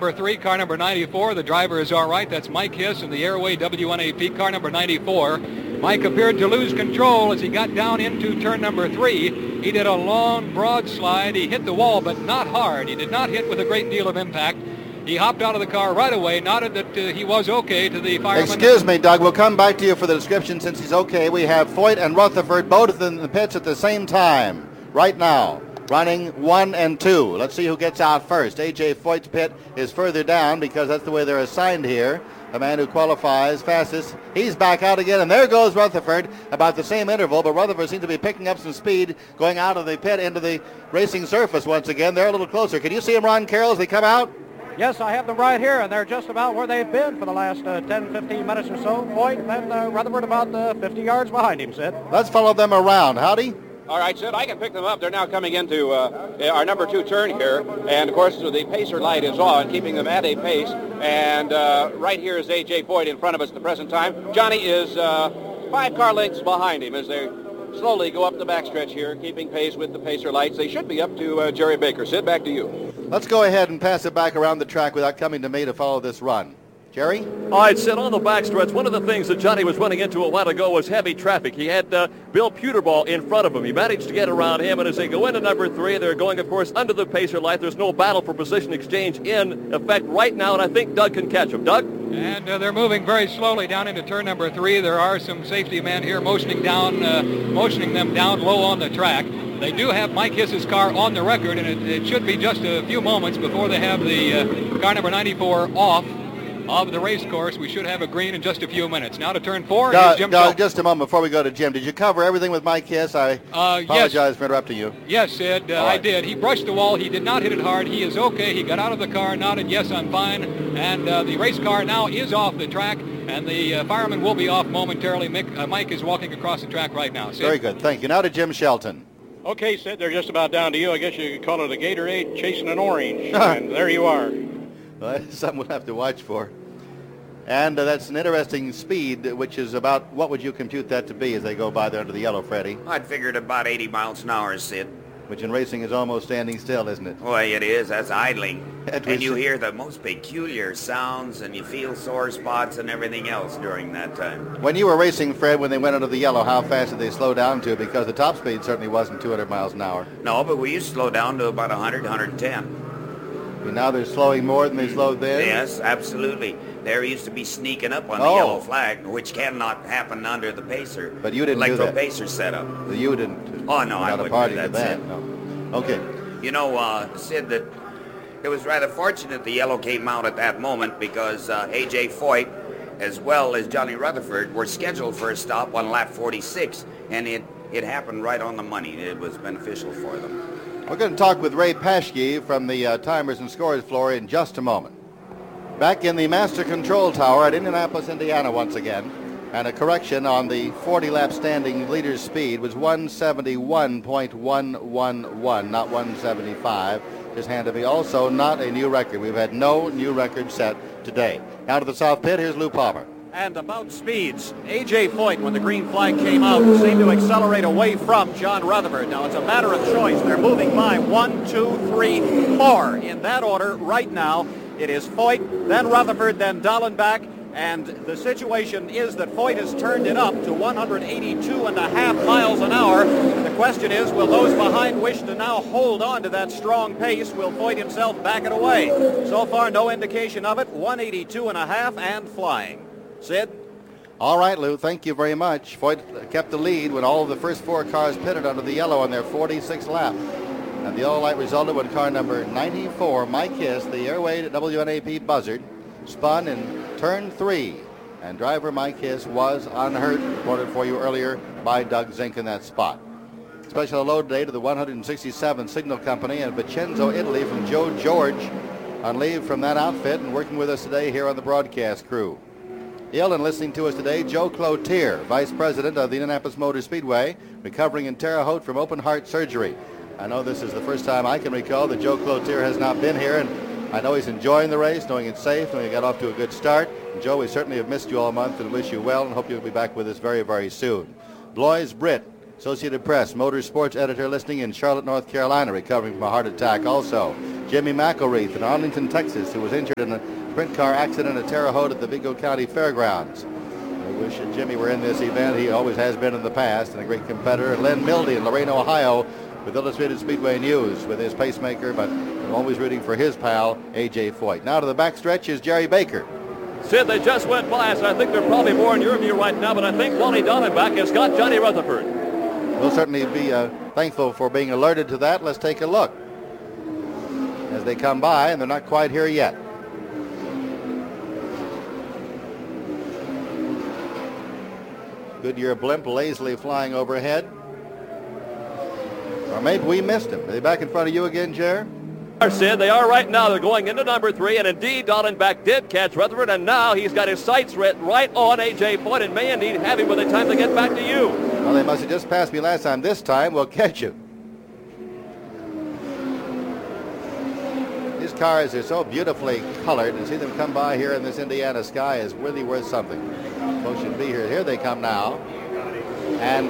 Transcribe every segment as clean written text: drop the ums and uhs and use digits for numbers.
number 3, car number 94. The driver is all right. That's Mike Hiss in the Airway WNAP, car number 94. Mike appeared to lose control as he got down into turn number 3. He did a long, broad slide. He hit the wall, but not hard. He did not hit with a great deal of impact. He hopped out of the car right away, nodded that he was okay to the fireman. Excuse me, Doug. We'll come back to you for the description since he's okay. We have Foyt and Rutherford both in the pits at the same time right now, running 1 and 2. Let's see who gets out first. A.J. Foyt's pit is further down because that's the way they're assigned here. The man who qualifies fastest, he's back out again, and there goes Rutherford, about the same interval, but Rutherford seems to be picking up some speed, going out of the pit into the racing surface once again. They're a little closer. Can you see them, Ron Carroll, as they come out? Yes, I have them right here, and they're just about where they've been for the last 10, 15 minutes or so. Foyt and Rutherford about 50 yards behind him, Sid. Let's follow them around. Howdy? All right, Sid, I can pick them up. They're now coming into our number 2 turn here. And, of course, the pacer light is on, keeping them at a pace. And right here is A.J. Foyt in front of us at the present time. Johnny is 5 car lengths behind him as they slowly go up the backstretch here, keeping pace with the pacer lights. They should be up to Jerry Baker. Sid, back to you. Let's go ahead and pass it back around the track without coming to me to follow this run. Jerry? All right, Sid, on the backstretch, one of the things that Johnny was running into a while ago was heavy traffic. He had Bill Puterball in front of him. He managed to get around him, and as they go into number 3, they're going, of course, under the pacer light. There's no battle for position exchange in effect right now, and I think Doug can catch him. Doug? And they're moving very slowly down into turn number 3. There are some safety men here motioning them down low on the track. They do have Mike Hiss's car on the record, and it should be just a few moments before they have the car number 94 off of the race course. We should have a green in just a few minutes. Now to turn 4. Here's Jim Doug, just a moment before we go to Jim. Did you cover everything with Mike Hiss? I apologize for interrupting you. Yes, Sid, I did. He brushed the wall. He did not hit it hard. He is okay. He got out of the car, nodded, yes, I'm fine. And the race car now is off the track, and the fireman will be off momentarily. Mike is walking across the track right now. Sid? Very good. Thank you. Now to Jim Shelton. Okay, Sid, they're just about down to you. I guess you could call it a Gatorade chasing an orange. And there you are. Well, that's something we'll have to watch for. And that's an interesting speed, which is about, what would you compute that to be as they go by there under the yellow, Freddie? I'd figure it about 80 miles an hour, Sid. Which in racing is almost standing still, isn't it? Why, it is. That's idling. And you hear the most peculiar sounds, and you feel sore spots and everything else during that time. When you were racing, Fred, when they went under the yellow, how fast did they slow down to? Because the top speed certainly wasn't 200 miles an hour. No, but we used to slow down to about 100, 110. And now they're slowing more than they slowed then? Yes, absolutely. There used to be sneaking up on the yellow flag, which cannot happen under the pacer. But you didn't do that. Electro-pacer setup. You didn't. Oh, no, I wouldn't do that. No. Okay. You know, Sid, that it was rather fortunate the yellow came out at that moment because A.J. Foyt, as well as Johnny Rutherford, were scheduled for a stop on lap 46, and it happened right on the money. It was beneficial for them. We're going to talk with Ray Paschke from the timers and scores floor in just a moment. Back in the master control tower at Indianapolis, Indiana once again, and a correction on the 40-lap standing leader's speed was 171.111, not 175. Just handed me. Also not a new record. We've had no new record set today. Now to the south pit, here's Lou Palmer. And about speeds, A.J. Foyt, when the green flag came out, seemed to accelerate away from John Rutherford. Now, it's a matter of choice. They're moving by 1, 2, 3, 4. In that order right now, it is Foyt, then Rutherford, then Dallenbach. And the situation is that Foyt has turned it up to 182.5 miles an hour. The question is, will those behind wish to now hold on to that strong pace? Will Foyt himself back it away? So far, no indication of it. 182.5 and flying. Sid? All right, Lou, thank you very much. Foyt kept the lead when all of the first 4 cars pitted under the yellow on their 46th lap. And the yellow light resulted when car number 94, Mike Hiss, the Airway WNAP Buzzard, spun in turn 3. And driver Mike Hiss was unhurt, reported for you earlier by Doug Zink in that spot. Special hello today to the 167 Signal Company in Vicenzo, Italy, from Joe George on leave from that outfit and working with us today here on the broadcast crew. Ill and listening to us today, Joe Cloutier, Vice President of the Indianapolis Motor Speedway, recovering in Terre Haute from open heart surgery. I know this is the first time I can recall that Joe Cloutier has not been here, and I know he's enjoying the race, knowing it's safe, knowing he got off to a good start. And Joe, we certainly have missed you all month and wish you well and hope you'll be back with us very, very soon. Blois Britt, Associated Press, Motor Sports Editor, listening in Charlotte, North Carolina, recovering from a heart attack also. Jimmy McElreath in Arlington, Texas, who was injured in a sprint car accident at Terre Haute at the Vigo County Fairgrounds. I wish that Jimmy were in this event. He always has been in the past and a great competitor. Len Mildy in Lorain, Ohio with Illustrated Speedway News with his pacemaker, but I'm always rooting for his pal, A.J. Foyt. Now to the backstretch is Jerry Baker. Sid, they just went by us. I think they're probably more in your view right now, but I think Wally Dallenbach has got Johnny Rutherford. We'll certainly be thankful for being alerted to that. Let's take a look as they come by, and they're not quite here yet. Goodyear blimp lazily flying overhead. Or maybe we missed him. Are they back in front of you again, Jer? Sid, they are right now. They're going into number 3, and indeed Dallenbach did catch Rutherford, and now he's got his sights right on A.J. Foyt and may indeed have him by the time they get back to you. Well, they must have just passed me last time. This time we'll catch you. These cars are so beautifully colored, and see them come by here in this Indiana sky is really worth something. Folks should be here. Here they come now. And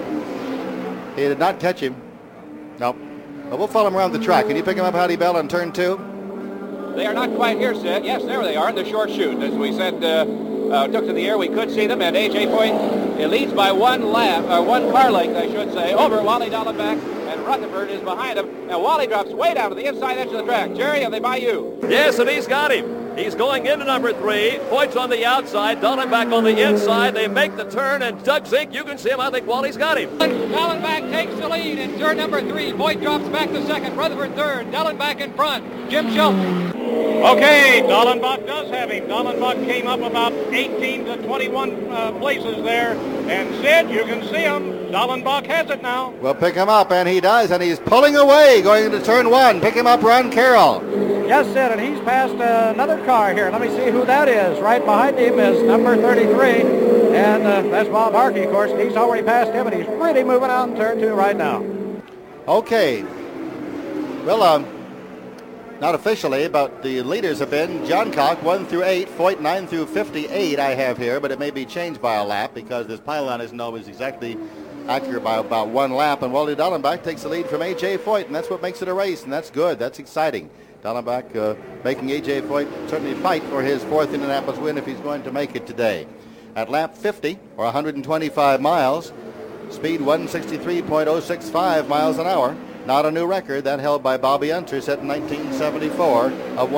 he did not catch him. Nope. But we'll follow him around the track. Can you pick him up, Howdy Bell, on turn 2? They are not quite here, Sid. Yes, there they are in the short chute. As we said, took to the air, we could see them, and A.J. Foyt leads by one car length, I should say, over Wally Dallenbach, and Rutherford is behind him. Now, Wally drops way down to the inside edge of the track. Jerry, are they by you? Yes, and he's got him. He's going into number 3. Foyt's on the outside, Dallenbach on the inside. They make the turn, and Doug Zink, you can see him. I think Wally's got him. Dallenbach takes the lead in turn number 3. Foyt drops back to second. Rutherford third. Dallenbach in front. Jim Shelton. Okay, Dallenbach does have him. Dallenbach came up about 18 to 21 places there. And Sid, you can see him. Dallenbach has it now. We'll pick him up, and he does, and he's pulling away going into turn 1. Pick him up, Ron Carroll. Yes, Sid, and he's passed another car here. Let me see who that is. Right behind him is number 33, and that's Bob Harkey, of course. He's already passed him, and he's really moving out in turn 2 right now. Okay. Well, not officially, but the leaders have been John Cock 1 through 8, Foyt 9 through 58 I have here, but it may be changed by a lap because this pylon isn't always exactly accurate by about 1 lap, and Wally Dallenbach takes the lead from A.J. Foyt, and that's what makes it a race, and that's good. That's exciting. Dallenbach making A.J. Foyt certainly fight for his 4th Indianapolis win if he's going to make it today. At lap 50, or 125 miles, speed 163.065 miles an hour. Not a new record. That held by Bobby Unser set in 1974 of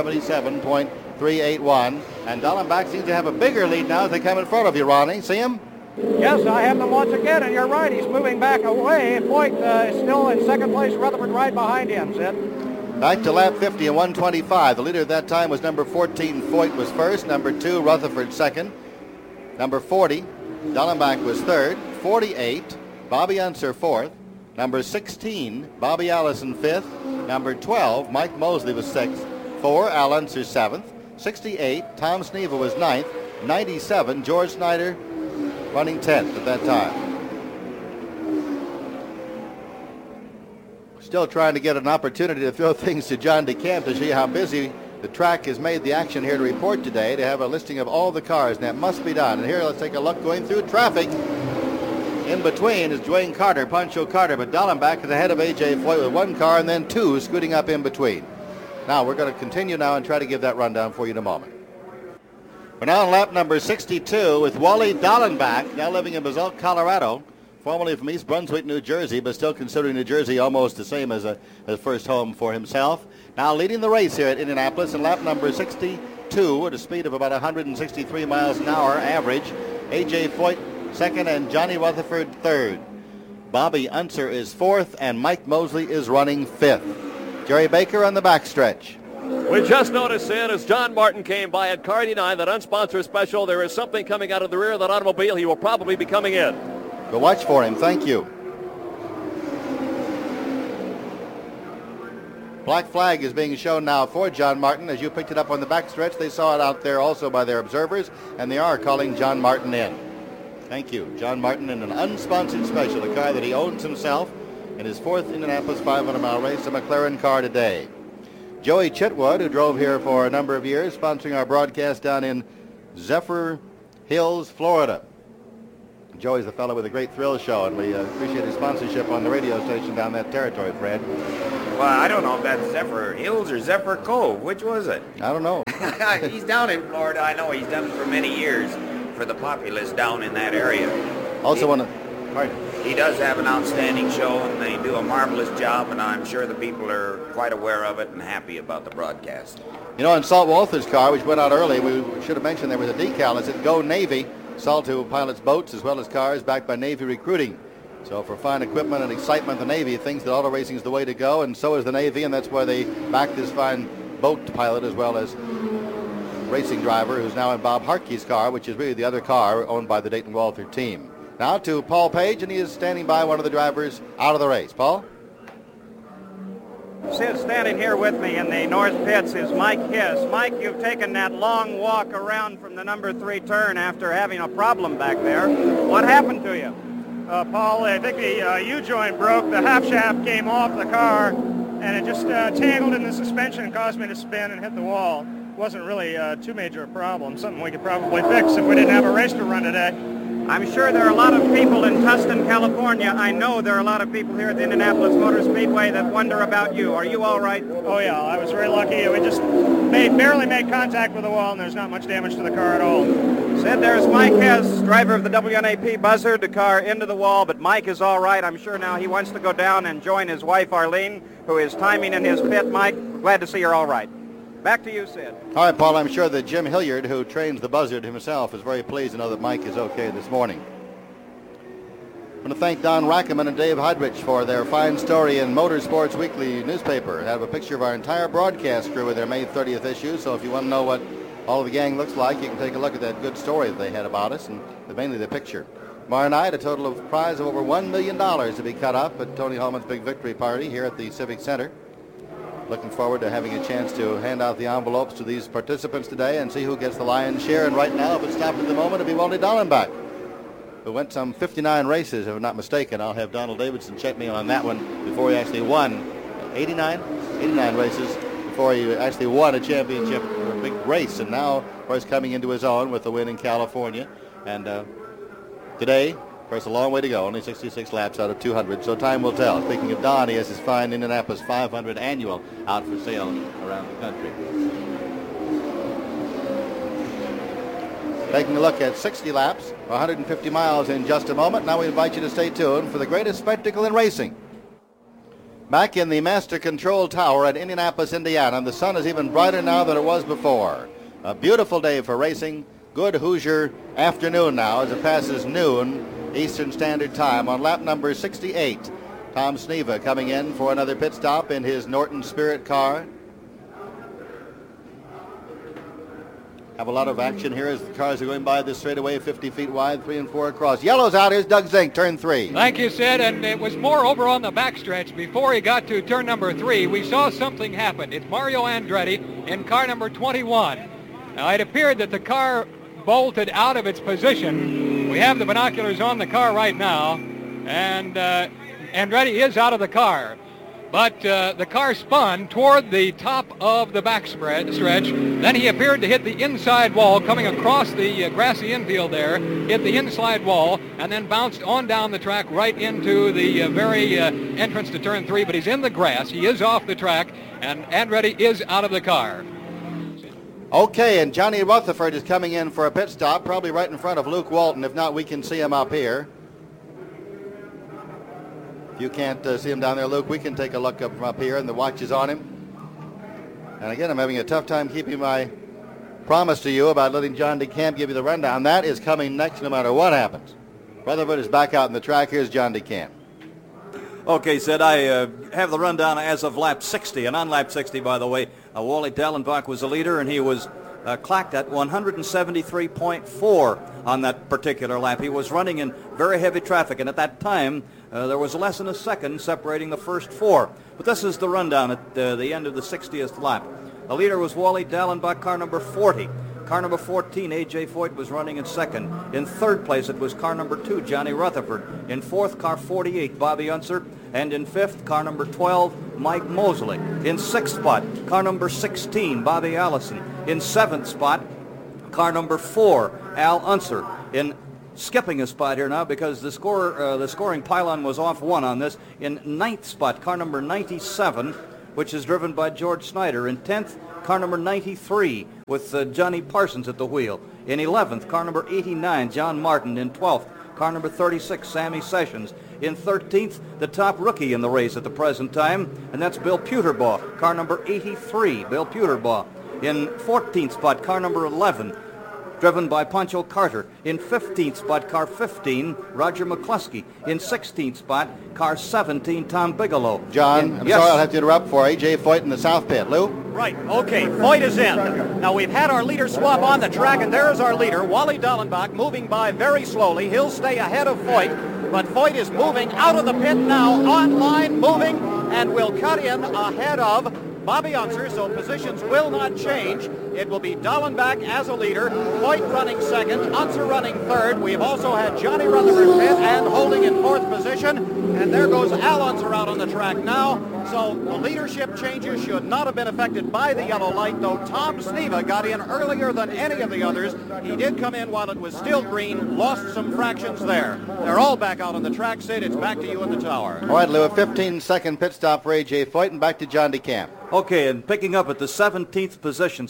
177.381. And Dallenbach seems to have a bigger lead now as they come in front of you, Ronnie. See him? Yes, I have them once again, and you're right. He's moving back away. Foyt is still in second place. Rutherford right behind him, Sid. Back to lap 50 and 125. The leader at that time was number 14, Foyt was first. Number 2, Rutherford second. Number 40, Dallenbach was third. 48, Bobby Unser fourth. Number 16, Bobby Allison fifth. Number 12, Mike Mosley was sixth. 4, Al Unser seventh. 68, Tom Sneva was ninth. 97, George Snyder running 10th at that time. Still trying to get an opportunity to throw things to John DeCamp to see how busy the track has made the action here to report today, to have a listing of all the cars, and that must be done. And here, let's take a look going through traffic. In between is Dwayne Carter, Pancho Carter, but Dallenbach is ahead of A.J. Foyt with 1 car and then 2 scooting up in between. Now, we're going to continue now and try to give that rundown for you in a moment. We're now on lap number 62 with Wally Dallenbach, now living in Basalt, Colorado, formerly from East Brunswick, New Jersey, but still considering New Jersey almost the same as a first home for himself. Now leading the race here at Indianapolis in lap number 62 at a speed of about 163 miles an hour average. A.J. Foyt second and Johnny Rutherford third. Bobby Unser is fourth and Mike Mosley is running fifth. Jerry Baker on the backstretch. We just noticed in as John Martin came by at car 89, that unsponsored special, there is something coming out of the rear of that automobile. He will probably be coming in. Go watch for him. Thank you. Black flag is being shown now for John Martin. As you picked it up on the backstretch, they saw it out there also by their observers, and they are calling John Martin in. Thank you. John Martin in an unsponsored special, a car that he owns himself in his 4th Indianapolis 500-mile race, a McLaren car today. Joey Chitwood, who drove here for a number of years, sponsoring our broadcast down in Zephyr Hills, Florida. Joey's the fellow with a great thrill show, and we appreciate his sponsorship on the radio station down that territory, Fred. Well, I don't know if that's Zephyr Hills or Zephyr Cove. Which was it? I don't know. He's down in Florida. I know he's done it for many years for the populace down in that area. Also want to... He does have an outstanding show, and they do a marvelous job, and I'm sure the people are quite aware of it and happy about the broadcast. You know, in Salt Walther's car, which went out early, we should have mentioned there was a decal. It said Go Navy. Salt who pilots boats as well as cars, backed by Navy recruiting. So for fine equipment and excitement, the Navy thinks that auto racing is the way to go, and so is the Navy, and that's why they back this fine boat pilot as well as racing driver who's now in Bob Hartke's car, which is really the other car owned by the Dayton Walther team. Now to Paul Page, and he is standing by one of the drivers out of the race. Paul? Sid, standing here with me in the north pits is Mike Hiss. Mike, you've taken that long walk around from the number 3 turn after having a problem back there. What happened to you? Paul, I think the U-joint broke. The half shaft came off the car, and it just tangled in the suspension and caused me to spin and hit the wall. It wasn't really too major a problem, something we could probably fix if we didn't have a race to run today. I'm sure there are a lot of people in Tustin, California. I know there are a lot of people here at the Indianapolis Motor Speedway that wonder about you. Are you all right? Oh, yeah. I was very lucky. We just barely made contact with the wall, and there's not much damage to the car at all. Sid, there's Mike Hess, driver of the WNAP Buzzard, the car into the wall, but Mike is all right. I'm sure now he wants to go down and join his wife, Arlene, who is timing in his pit. Mike, glad to see you're all right. Back to you, Sid. All right, Paul, I'm sure that Jim Hilliard, who trains the Buzzard himself, is very pleased to know that Mike is okay this morning. I want to thank Don Rackerman and Dave Hudrich for their fine story in Motorsports Weekly newspaper. They have a picture of our entire broadcast crew in their May 30th issue, so if you want to know what all of the gang looks like, you can take a look at that good story that they had about us, and mainly the picture. Tomorrow night, a total of prize of over $1 million to be cut up at Tony Holman's big victory party here at the Civic Center. Looking forward to having a chance to hand out the envelopes to these participants today and see who gets the lion's share. And right now, if it's stopped at the moment, it'll be Wally Dallenbach, who went some 59 races, if I'm not mistaken. I'll have Donald Davidson check me on that one before he actually won. 89 races before he actually won a championship or a big race. And now, of course, coming into his own with the win in California. And today, of course, a long way to go, only 66 laps out of 200, so time will tell. Speaking of Don, he has his fine Indianapolis 500 annual out for sale around the country. Taking a look at 60 laps, 150 miles in just a moment. Now we invite you to stay tuned for the greatest spectacle in racing. Back in the Master Control Tower at Indianapolis, Indiana, the sun is even brighter now than it was before. A beautiful day for racing. Good Hoosier afternoon now as it passes noon Eastern Standard Time on lap number 68. Tom Sneva coming in for another pit stop in his Norton Spirit car. Have a lot of action here as the cars are going by this straightaway, 50 feet wide, 3 and 4 across. Yellow's out. Here's Doug Zink, turn 3. Thank you, Sid. And it was more over on the backstretch. Before he got to turn number 3, we saw something happen. It's Mario Andretti in car number 21. Now, it appeared that the car bolted out of its position. We have the binoculars on the car right now, and Andretti is out of the car. But the car spun toward the top of the backstretch. Then he appeared to hit the inside wall coming across the grassy infield there, hit the inside wall, and then bounced on down the track right into the very entrance to turn 3. But he's in the grass. He is off the track, and Andretti is out of the car. Okay, and Johnny Rutherford is coming in for a pit stop, probably right in front of Luke Walton. If not, we can see him up here. If you can't see him down there, Luke, we can take a look up from up here, and the watch is on him. And again, I'm having a tough time keeping my promise to you about letting John DeCamp give you the rundown. That is coming next no matter what happens. Rutherford is back out in the track. Here's John DeCamp. Okay, Sid, I have the rundown as of lap 60. And on lap 60, by the way, Wally Dallenbach was the leader, and he was clocked at 173.4 on that particular lap. He was running in very heavy traffic, and at that time, there was less than a second separating the first 4. But this is the rundown at the end of the 60th lap. The leader was Wally Dallenbach, car number 40. Car number 14, A.J. Foyt, was running in second. In third place, it was car number 2, Johnny Rutherford. In fourth, car 48, Bobby Unser. And in fifth, car number 12, Mike Mosley. In sixth spot, car number 16, Bobby Allison. In seventh spot, car number 4, Al Unser. In skipping a spot here now because the scoring pylon was off one on this. In 9th spot, car number 97, which is driven by George Snyder. In 10th, car number 93 with Johnny Parsons at the wheel. In 11th, car number 89, John Martin. In 12th, car number 36, Sammy Sessions. In 13th, the top rookie in the race at the present time, and that's Bill Puterbaugh, car number 83, Bill Puterbaugh. In 14th spot, car number 11, driven by Pancho Carter. In 15th spot, car 15, Roger McCluskey. In 16th spot, car 17, Tom Bigelow. John, I'm sorry, I'll have to interrupt for A.J. Foyt in the south pit. Lou? Right, okay, Foyt is in. Now we've had our leader swap on the track, and there is our leader, Wally Dallenbach, moving by very slowly. He'll stay ahead of Foyt, but Foyt is moving out of the pit now, on line, moving, and will cut in ahead of Bobby Unser, so positions will not change. It will be Dallenbach as a leader, Foyt running second, Unser running third. We've also had Johnny Rutherford pit and holding in 4th position, and there goes Al Unser out on the track now. So the leadership changes should not have been affected by the yellow light, though Tom Sneva got in earlier than any of the others. He did come in while it was still green, lost some fractions there. They're all back out on the track. Sid, it's back to you in the tower. All right, Lou, a 15-second pit stop for A.J. Foyt, and back to John DeCamp. Okay, and picking up at the 17th position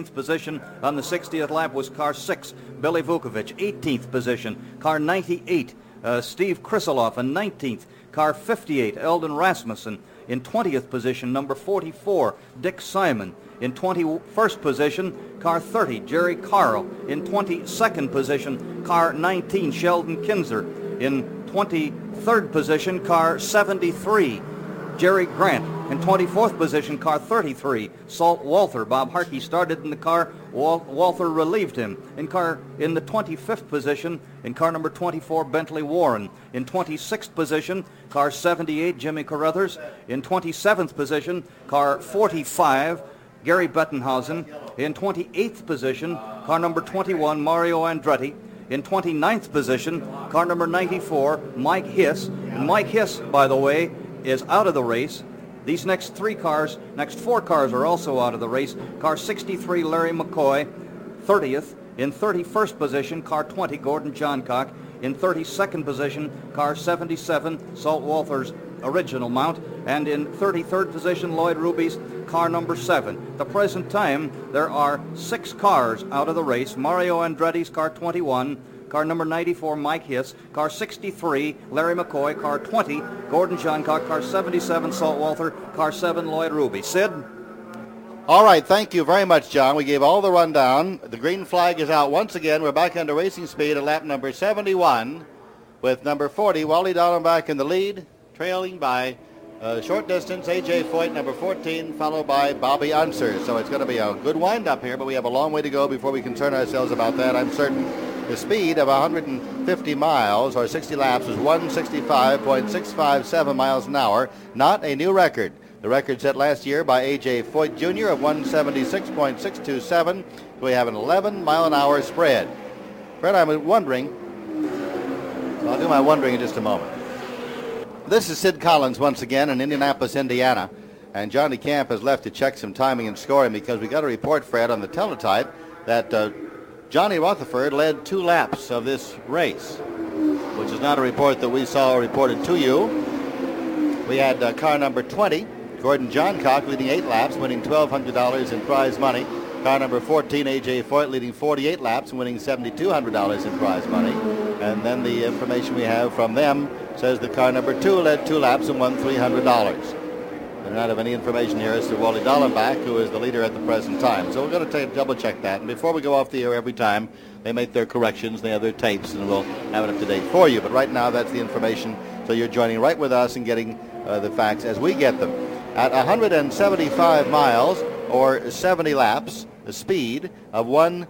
on the 60th lap was car 6, Billy Vukovic. 18th position, car 98, Steve Krisiloff. In 19th, car 58, Eldon Rasmussen. In 20th position, number 44, Dick Simon. In 21st position, car 30, Jerry Carl. In 22nd position, car 19, Sheldon Kinzer. In 23rd position, car 73, Jerry Grant. In 24th position, car 33, Salt Walther. Bob Harkey started in the car. Walther relieved him. In the 25th position, in car number 24, Bentley Warren. In 26th position, car 78, Jimmy Carruthers. In 27th position, car 45, Gary Bettenhausen. In 28th position, car number 21, Mario Andretti. In 29th position, car number 94, Mike Hiss. And Mike Hiss, by the way, is out of the race. These next four cars are also out of the race. Car 63, Larry McCoy, 30th. In 31st position, car 20, Gordon Johncock. In 32nd position, car 77, Salt Walther's original mount. And in 33rd position, Lloyd Ruby's car number 7. At the present time, there are 6 cars out of the race. Mario Andretti's car 21, car number 94, Mike Hiss, car 63, Larry McCoy, car 20, Gordon Johncock, car 77, Salt Walther, car 7, Lloyd Ruby. Sid? All right, thank you very much, John. We gave all the rundown. The green flag is out once again. We're back under racing speed at lap number 71 with number 40, Wally Dallenbach in the lead, trailing by a short distance, A.J. Foyt, number 14, followed by Bobby Unser. So it's going to be a good wind-up here, but we have a long way to go before we concern ourselves about that, I'm certain. The speed of 150 miles, or 60 laps, was 165.657 miles an hour, not a new record. The record set last year by A.J. Foyt Jr. of 176.627. We have an 11-mile-an-hour spread. Fred, I'm wondering, I'll do my wondering in just a moment. This is Sid Collins once again in Indianapolis, Indiana, and Johnny Camp has left to check some timing and scoring because we got a report, Fred, on the teletype that Johnny Rutherford led 2 laps of this race, which is not a report that we saw reported to you. We had car number 20, Gordon Johncock, leading 8 laps, winning $1,200 in prize money. Car number 14, A.J. Foyt, leading 48 laps and winning $7,200 in prize money. And then the information we have from them says that car number 2 led 2 laps and won $300. I don't have any information here as to Wally Dallenbach, who is the leader at the present time. So we're going to double check that. And before we go off the air every time, they make their corrections, they have their tapes, and we'll have it up to date for you. But right now, that's the information. So you're joining right with us and getting the facts as we get them. At 175 miles, or 70 laps, the speed of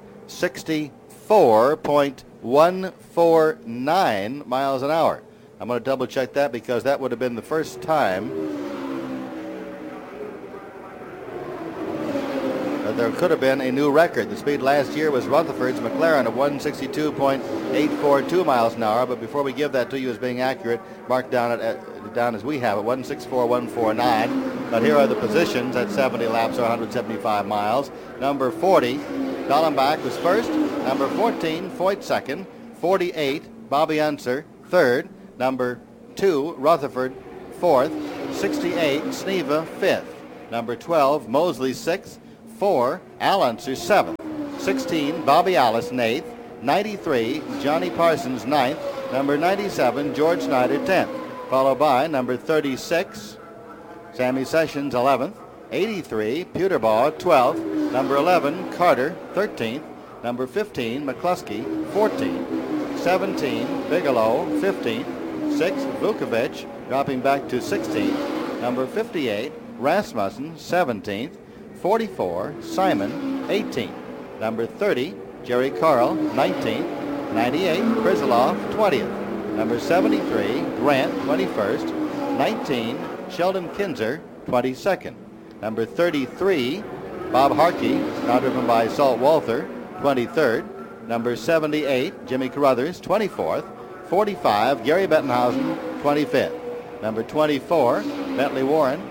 164.149 miles an hour. I'm going to double check that because that would have been the first time there could have been a new record. The speed last year was Rutherford's McLaren of 162.842 miles an hour, but before we give that to you as being accurate, mark down as we have it, 164.149. But here are the positions at 70 laps or 175 miles. Number 40, Dallenbach was first. Number 14, Foyt second. 48, Bobby Unser, third. Number 2, Rutherford, fourth. 68, Sneva, fifth. Number 12, Mosley, sixth. 4, Al Unser, seventh. 16, Bobby Allison, eighth. 93, Johnny Parsons, ninth. Number 97, George Snyder, 10th. Followed by number 36, Sammy Sessions, 11th. 83, Pewterbaugh, 12th. Number 11, Carter, 13th. Number 15, McCluskey, 14th. 17, Bigelow, 15th. 6, Vukovic, dropping back to 16th. Number 58, Rasmussen, 17th. 44, Simon, 18th. Number 30, Jerry Carl, 19th. 98, Krisilov, 20th. Number 73, Grant, 21st. 19, Sheldon Kinzer, 22nd. Number 33, Bob Harkey, now driven by Salt Walther, 23rd. Number 78, Jimmy Carruthers, 24th. 45, Gary Bettenhausen, 25th. Number 24, Bentley Warren,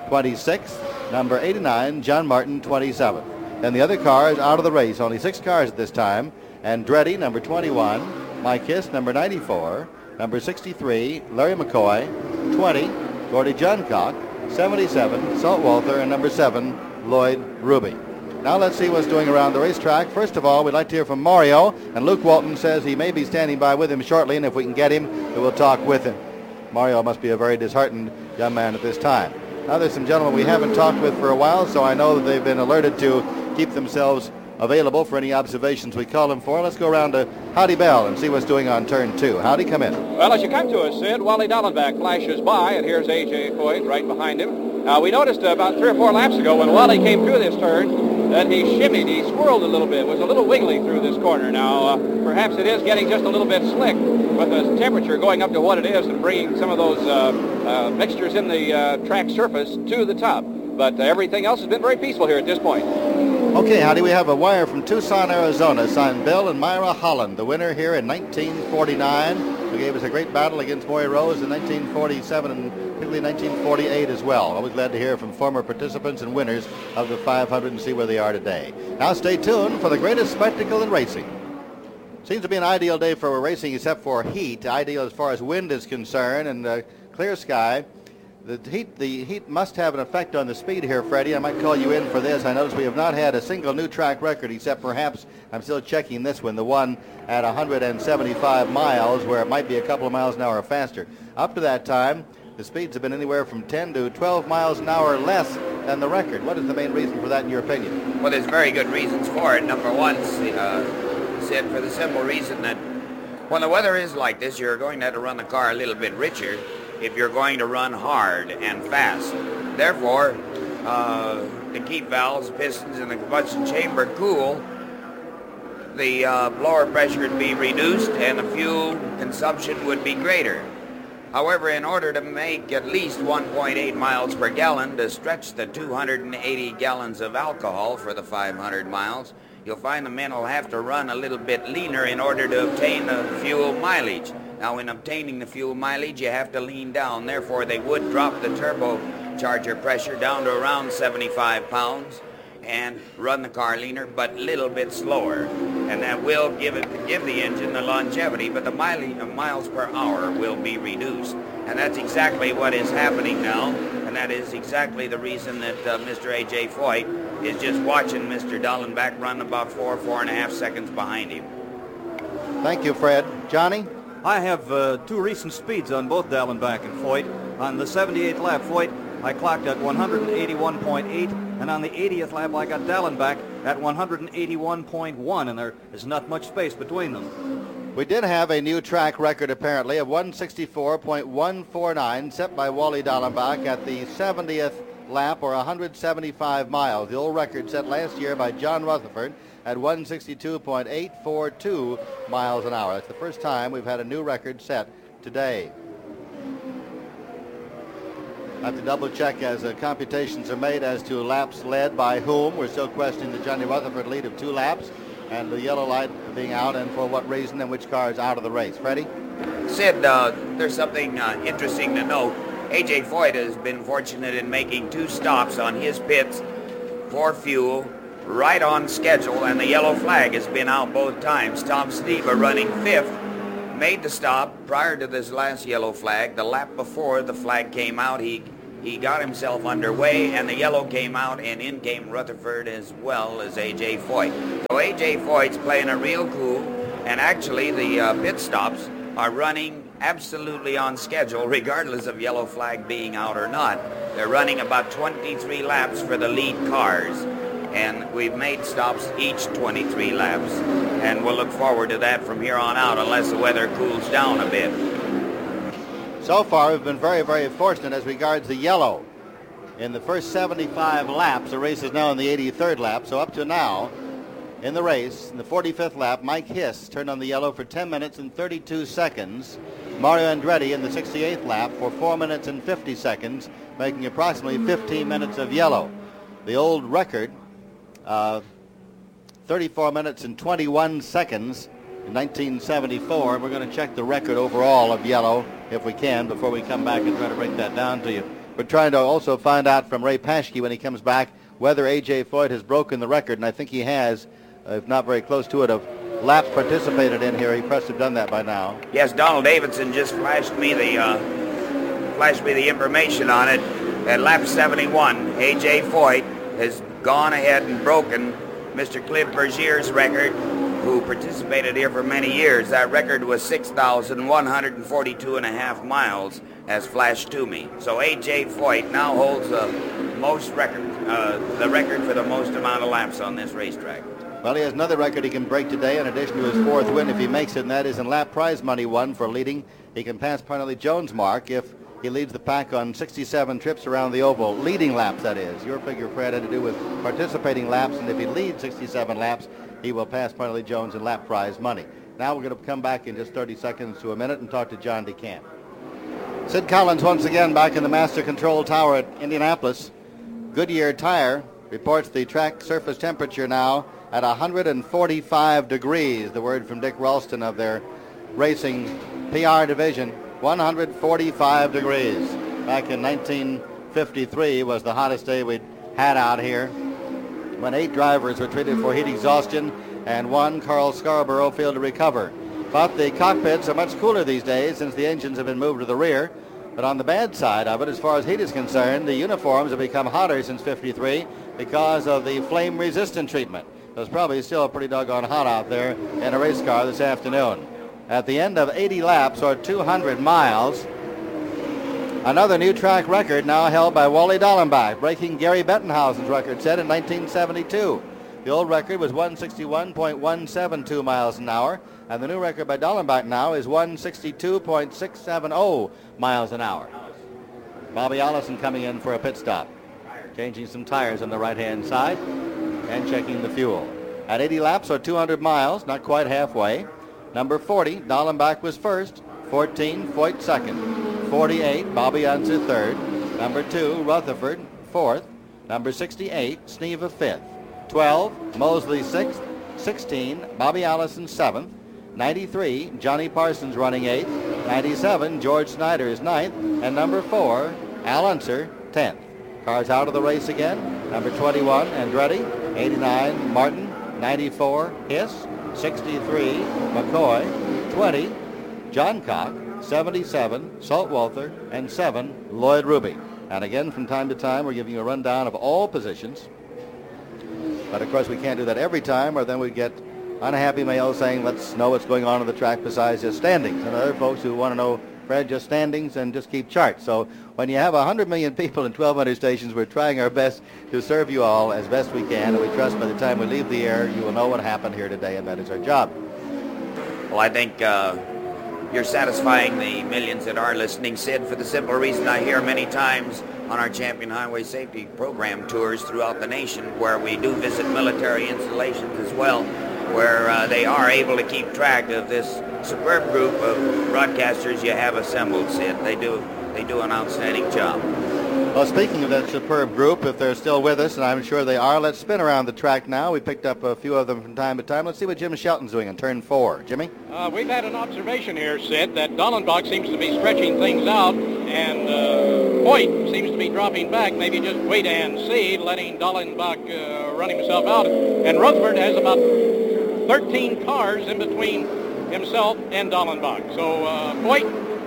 26th. Number 89, John Martin, 27th. And the other cars out of the race, only 6 cars at this time. Andretti, number 21, Mike Hiss, number 94, number 63, Larry McCoy, 20, Gordy Johncock, 77, Salt Walther, and number 7, Lloyd Ruby. Now let's see what's doing around the racetrack. First of all, we'd like to hear from Mario, and Luke Walton says he may be standing by with him shortly, and if we can get him, we will talk with him. Mario must be a very disheartened young man at this time. Now there's some gentlemen we haven't talked with for a while, so I know that they've been alerted to keep themselves available for any observations we call them for. Let's go around to Howdy Bell and see what's doing on turn 2. Howdy, come in. Well, as you come to us, Sid, Wally Dallenbach flashes by, and here's A.J. Foyt right behind him. We noticed about 3 or 4 laps ago when Wally came through this turn that he shimmied, he swirled a little bit, was a little wiggly through this corner. Now, perhaps it is getting just a little bit slick with the temperature going up to what it is and bringing some of those mixtures in the track surface to the top. But everything else has been very peaceful here at this point. Okay, Howdy, we have a wire from Tucson, Arizona, signed Bill and Myra Holland, the winner here in 1949, who gave us a great battle against Moy Rose in 1947 and particularly 1948 as well. Always glad to hear from former participants and winners of the 500 and see where they are today. Now stay tuned for the greatest spectacle in racing. Seems to be an ideal day for racing except for heat, ideal as far as wind is concerned and clear sky. The heat must have an effect on the speed here, Freddie. I might call you in for this. I notice we have not had a single new track record except perhaps, I'm still checking this one, the one at 175 miles where it might be a couple of miles an hour faster. Up to that time, the speeds have been anywhere from 10 to 12 miles an hour less than the record. What is the main reason for that in your opinion? Well, there's very good reasons for it. Number one, Sid, for the simple reason that when the weather is like this, you're going to have to run the car a little bit richer if you're going to run hard and fast. Therefore, to keep valves, pistons, and the combustion chamber cool, the blower pressure would be reduced and the fuel consumption would be greater. However, in order to make at least 1.8 miles per gallon to stretch the 280 gallons of alcohol for the 500 miles, you'll find the men will have to run a little bit leaner in order to obtain the fuel mileage. Now, in obtaining the fuel mileage, you have to lean down. Therefore, they would drop the turbocharger pressure down to around 75 pounds and run the car leaner, but a little bit slower. And that will give the engine the longevity, but the miles per hour will be reduced. And that's exactly what is happening now, and that is exactly the reason that Mr. A.J. Foyt is just watching Mr. Dallenbach run about 4.5 seconds behind him. Thank you, Fred. Johnny? I have 2 recent speeds on both Dallenbach and Foyt. On the 78th lap, Foyt, I clocked at 181.8, and on the 80th lap, I got Dallenbach at 181.1, and there is not much space between them. We did have a new track record, apparently, of 164.149 set by Wally Dallenbach at the 70th lap, or 175 miles. The old record set last year by John Rutherford at 162.842 miles an hour. That's the first time we've had a new record set today. I have to double check as computations are made as to laps led by whom. We're still questioning the Johnny Rutherford lead of 2 laps and the yellow light being out, and for what reason and which car is out of the race. Freddie? Sid, there's something interesting to note. A.J. Foyt has been fortunate in making 2 stops on his pits for fuel right on schedule, and the yellow flag has been out both times. Tom Steva, running 5th, made the stop prior to this last yellow flag. The lap before the flag came out, he got himself underway, and the yellow came out, and in came Rutherford as well as A.J. Foyt. So A.J. Foyt's playing a real cool, and actually the pit stops are running absolutely on schedule, regardless of yellow flag being out or not. They're running about 23 laps for the lead cars, and we've made stops each 23 laps, and we'll look forward to that from here on out unless the weather cools down a bit. So far, we've been very, very fortunate as regards the yellow. In the first 75 laps, the race is now in the 83rd lap, so up to now, in the race, in the 45th lap, Mike Hiss turned on the yellow for 10 minutes and 32 seconds. Mario Andretti in the 68th lap for 4 minutes and 50 seconds, making approximately 15 minutes of yellow. The old record, 34 minutes and 21 seconds in 1974. We're going to check the record overall of yellow, if we can, before we come back and try to break that down to you. We're trying to also find out from Ray Paschke when he comes back whether A.J. Foyt has broken the record, and I think he has, if not very close to it, of laps participated in here. He must have done that by now. Yes, Donald Davidson just flashed me the information on it. At lap 71, A.J. Foyt has gone ahead and broken Mr. Cliff Bergier's record, who participated here for many years. That record was 6,142 and a half miles, as flashed to me. So A.J. Foyt now holds the record for the most amount of laps on this racetrack. Well, he has another record he can break today in addition to his 4th win if he makes it, and that is in lap prize money won for leading. He can pass Parnelli Jones' mark if he leads the pack on 67 trips around the oval. Leading laps, that is. Your figure, Fred, had to do with participating laps, and if he leads 67 laps, he will pass Parnelli Jones in lap prize money. Now we're going to come back in just 30 seconds to a minute and talk to John DeCamp. Sid Collins once again back in the Master Control Tower at Indianapolis. Goodyear Tire reports the track surface temperature now at 145 degrees. The word from Dick Ralston of their racing PR division. 145 degrees. Back in 1953 was the hottest day we'd had out here, when 8 drivers were treated for heat exhaustion and 1, Carl Scarborough, failed to recover. But the cockpits are much cooler these days since the engines have been moved to the rear. But on the bad side of it, as far as heat is concerned, the uniforms have become hotter since 53 because of the flame-resistant treatment. So it's probably still pretty doggone hot out there in a race car this afternoon. At the end of 80 laps, or 200 miles, another new track record now held by Wally Dallenbach, breaking Gary Bettenhausen's record set in 1972. The old record was 161.172 miles an hour, and the new record by Dallenbach now is 162.670 miles an hour. Bobby Allison coming in for a pit stop, changing some tires on the right-hand side and checking the fuel. At 80 laps, or 200 miles, not quite halfway, number 40, Dallenbach was first, 14, Foyt second, 48, Bobby Unser third, number 2, Rutherford fourth, number 68, Sneva fifth, 12, Mosley sixth, 16, Bobby Allison seventh, 93, Johnny Parsons running 8th, 97, George Snyder is 9th, and number 4, Al Unser 10th. Cars out of the race again. Number 21, Andretti, 89, Martin, 94, Hiss, 63, McCoy, 20, John Cock, 77, Saltwalter, and 7, Lloyd Ruby. And again, from time to time, we're giving you a rundown of all positions. But of course, we can't do that every time, or then we get unhappy mail saying, let's know what's going on the track besides just standings. And other folks who want to know, Fred, just standings and just keep charts. So when you have 100 million people in 1,200 stations, we're trying our best to serve you all as best we can. And we trust by the time we leave the air, you will know what happened here today, and that is our job. Well, I think you're satisfying the millions that are listening, Sid, for the simple reason I hear many times on our Champion Highway Safety Program tours throughout the nation, where we do visit military installations as well, where they are able to keep track of this superb group of broadcasters you have assembled, Sid. They do an outstanding job. Well, speaking of that superb group, if they're still with us, and I'm sure they are, let's spin around the track now. We picked up a few of them from time to time. Let's see what Jim Shelton's doing in turn 4. Jimmy? We've had an observation here, Sid, that Dallenbach seems to be stretching things out, and Foyt seems to be dropping back, maybe just wait and see, letting Dallenbach run himself out. And Rutherford has about 13 cars in between himself and Dallenbach. So Foyt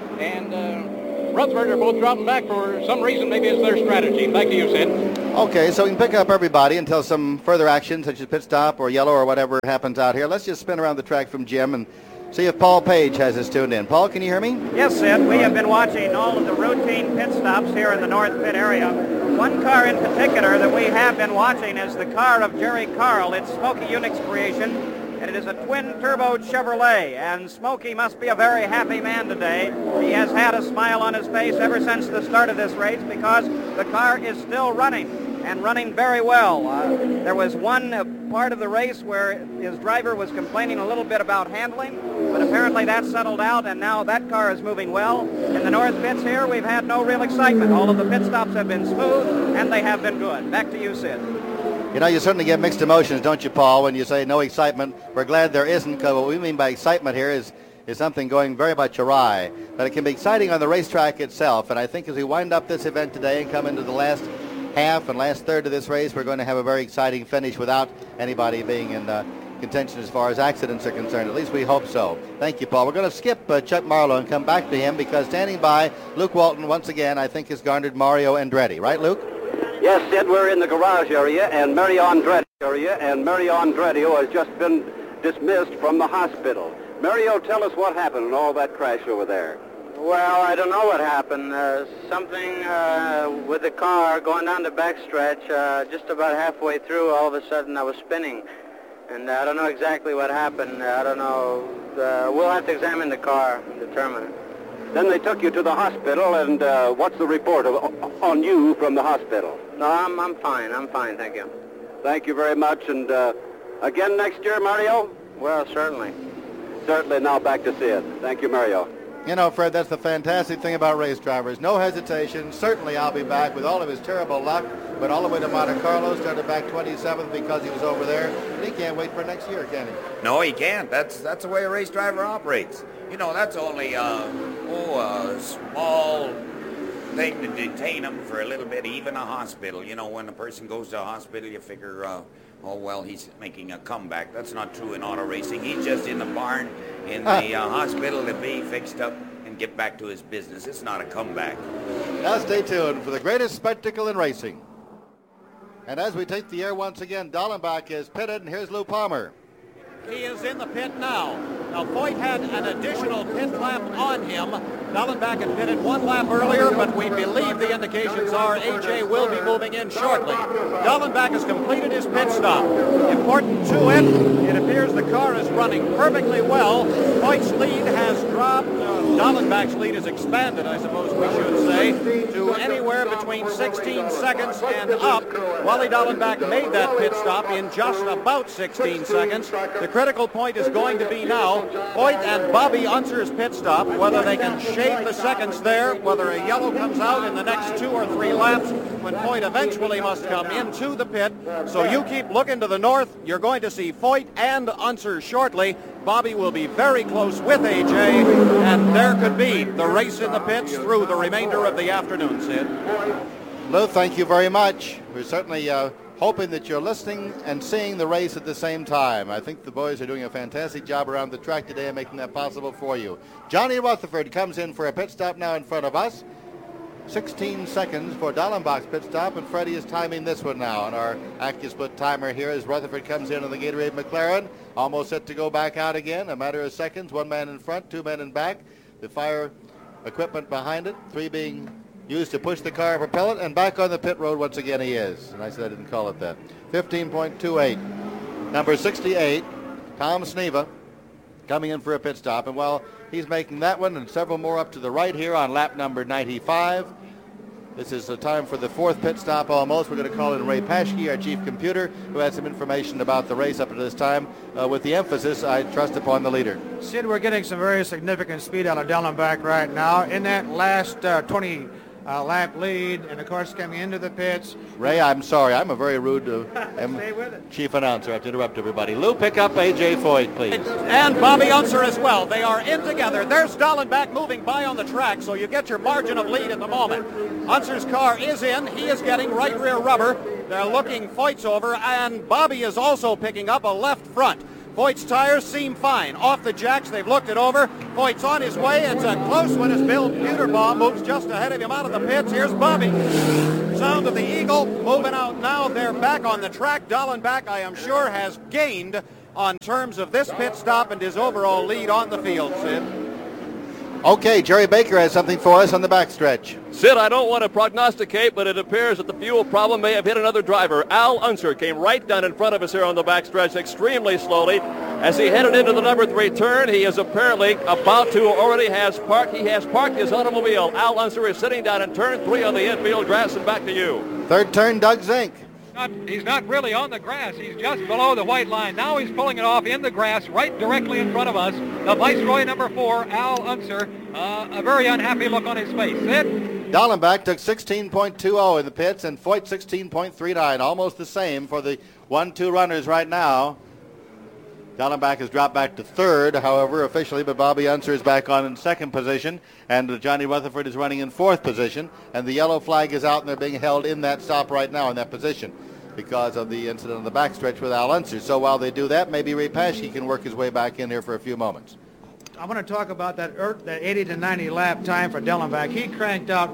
and Rutherford are both dropping back for some reason. Maybe it's their strategy. Back to you, Sid. Okay, so we can pick up everybody until some further action, such as pit stop or yellow or whatever happens out here. Let's just spin around the track from Jim and see if Paul Page has us tuned in. Paul, can you hear me? Yes, Sid. We have been watching all of the routine pit stops here in the North Pit area. One car in particular that we have been watching is the car of Jerry Carl. It's Smokey Unick's creation, and it is a twin-turbo Chevrolet. And Smokey must be a very happy man today. He has had a smile on his face ever since the start of this race because the car is still running, and running very well. There was one part of the race where his driver was complaining a little bit about handling, but apparently that settled out, and now that car is moving well. In the North Pits here, we've had no real excitement. All of the pit stops have been smooth, and they have been good. Back to you, Sid. You know, you certainly get mixed emotions, don't you, Paul, when you say no excitement. We're glad there isn't, because what we mean by excitement here is something going very much awry. But it can be exciting on the racetrack itself, and I think as we wind up this event today and come into the last half and last third of this race, we're going to have a very exciting finish without anybody being in contention as far as accidents are concerned. At least we hope so. Thank you, Paul. We're going to skip Chuck Marlowe and come back to him because standing by, Luke Walton once again, I think, has garnered Mario Andretti. Right, Luke? Yes, Sid, we're in the garage area, and Mario Andretti who has just been dismissed from the hospital. Mario, tell us what happened in all that crash over there. Well, I don't know what happened. Something with the car going down the backstretch, just about halfway through, all of a sudden I was spinning. And I don't know exactly what happened. I don't know. We'll have to examine the car and determine it. Then they took you to the hospital, and what's the report on you from the hospital? No, I'm fine. I'm fine, thank you. Thank you very much. And again next year, Mario? Well, certainly. Certainly. Now back to Sid. Thank you, Mario. You know, Fred, that's the fantastic thing about race drivers. No hesitation. Certainly I'll be back with all of his terrible luck. But all the way to Monte Carlo, started back 27th because he was over there. And he can't wait for next year, can he? No, he can't. That's the way a race driver operates. You know, that's only a small thing to detain him for a little bit, even a hospital. You know, when a person goes to a hospital, you figure, oh, well, he's making a comeback. That's not true in auto racing. He's just in the barn in the hospital to be fixed up and get back to his business. It's not a comeback. Now stay tuned for the greatest spectacle in racing. And as we take the air once again, Dallenbach is pitted, and here's Lou Palmer. He is in the pit now. Now, Foyt had an additional pit lap on him. Dallenbach had pitted one lap earlier, but we believe the indications are AJ will be moving in shortly. Dallenbach has completed his pit stop. Important to it appears the car is running perfectly well. Foyt's lead has dropped. Dallenbach's lead has expanded, I suppose we should say, to anywhere between 16 seconds and up. Wally Dallenbach made that pit stop in just about 16 seconds. The critical point is going to be now Foyt and Bobby Unser's pit stop, whether they can shave the seconds there, whether a yellow comes out in the next 2 or 3 laps when Foyt eventually must come into the pit. So you keep looking to the north. You're going to see Foyt and Unser shortly. Bobby will be very close with AJ, and there could be the race in the pits through the remainder of the afternoon, Sid. Lou, thank you very much. We're certainly hoping that you're listening and seeing the race at the same time. I think the boys are doing a fantastic job around the track today and making that possible for you. Johnny Rutherford comes in for a pit stop now in front of us. 16 seconds for Dallenbach's pit stop, and Freddie is timing this one now on our AccuSplit timer here as Rutherford comes in on the Gatorade McLaren, almost set to go back out again. A matter of seconds, 1 man in front, 2 men in back. The fire equipment behind it, 3 being used to push the car and propel it, and back on the pit road once again he is. And I said I didn't call it that. 15.28. Number 68, Tom Sneva, coming in for a pit stop. And while he's making that one and several more up to the right here on lap number 95, this is the time for the 4th pit stop almost. We're going to call in Ray Paschke, our chief computer, who has some information about the race up to this time, with the emphasis, I trust, upon the leader. Sid, we're getting some very significant speed out of Dallenbach right now. In that last 20 lap lead, and of course coming into the pits. Ray, I'm sorry. I'm a very rude Stay with it. chief announcer. I have to interrupt everybody. Lou, pick up A.J. Foyt, please. And Bobby Unser as well. They are in together. There's Dallenbach moving by on the track, so you get your margin of lead at the moment. Unser's car is in. He is getting right rear rubber. They're looking Foyt's over, and Bobby is also picking up a left front. Foyt's tires seem fine. Off the jacks, they've looked it over. Foyt's on his way. It's a close one as Bill Puterbaugh moves just ahead of him out of the pits. Here's Bobby. Sound of the Eagle moving out now. They're back on the track. Dallenbach, I am sure, has gained on terms of this pit stop and his overall lead on the field, Sid. Okay, Jerry Baker has something for us on the backstretch. Sid, I don't want to prognosticate, but it appears that the fuel problem may have hit another driver. Al Unser came right down in front of us here on the backstretch extremely slowly. As he headed into the number 3 turn, he is apparently about to, already has parked. He has parked his automobile. Al Unser is sitting down in turn 3 on the infield grass, and back to you. Third turn, Doug Zink. He's not really on the grass. He's just below the white line. Now he's pulling it off in the grass right directly in front of us. The Viceroy number 4, Al Unser, a very unhappy look on his face. Sid? Dallenbach took 16.20 in the pits and Foyt 16.39, almost the same for the 1-2 runners right now. Dallenbach has dropped back to third, however, officially, but Bobby Unser is back on in second position, and Johnny Rutherford is running in fourth position, and the yellow flag is out, and they're being held in that stop right now in that position because of the incident on the backstretch with Al Unser. So while they do that, maybe Ray Paschke can work his way back in here for a few moments. I want to talk about that 80 to 90 lap time for Dallenbach. He cranked out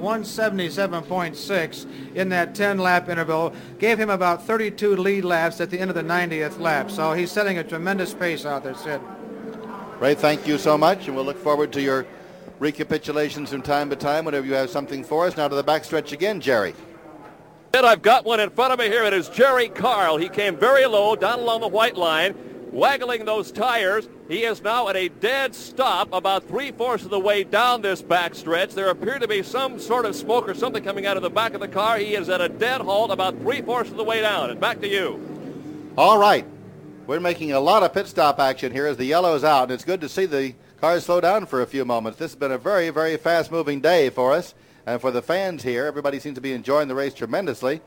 177.6 in that 10-lap interval, gave him about 32 lead laps at the end of the 90th lap. So he's setting a tremendous pace out there, Sid. Ray, thank you so much, and we'll look forward to your recapitulations from time to time whenever you have something for us. Now to the backstretch again, Jerry. And I've got one in front of me here. It is Jerry Carl. He came very low down along the white line, waggling those tires. He is now at a dead stop about 3/4 of the way down this backstretch. There appeared to be some sort of smoke or something coming out of the back of the car. He is at a dead halt about 3/4 of the way down. And back to you. All right. We're making a lot of pit stop action here as the yellow is out, and it's good to see the cars slow down for a few moments. This has been a very, very fast-moving day for us and for the fans here. Everybody seems to be enjoying the race tremendously.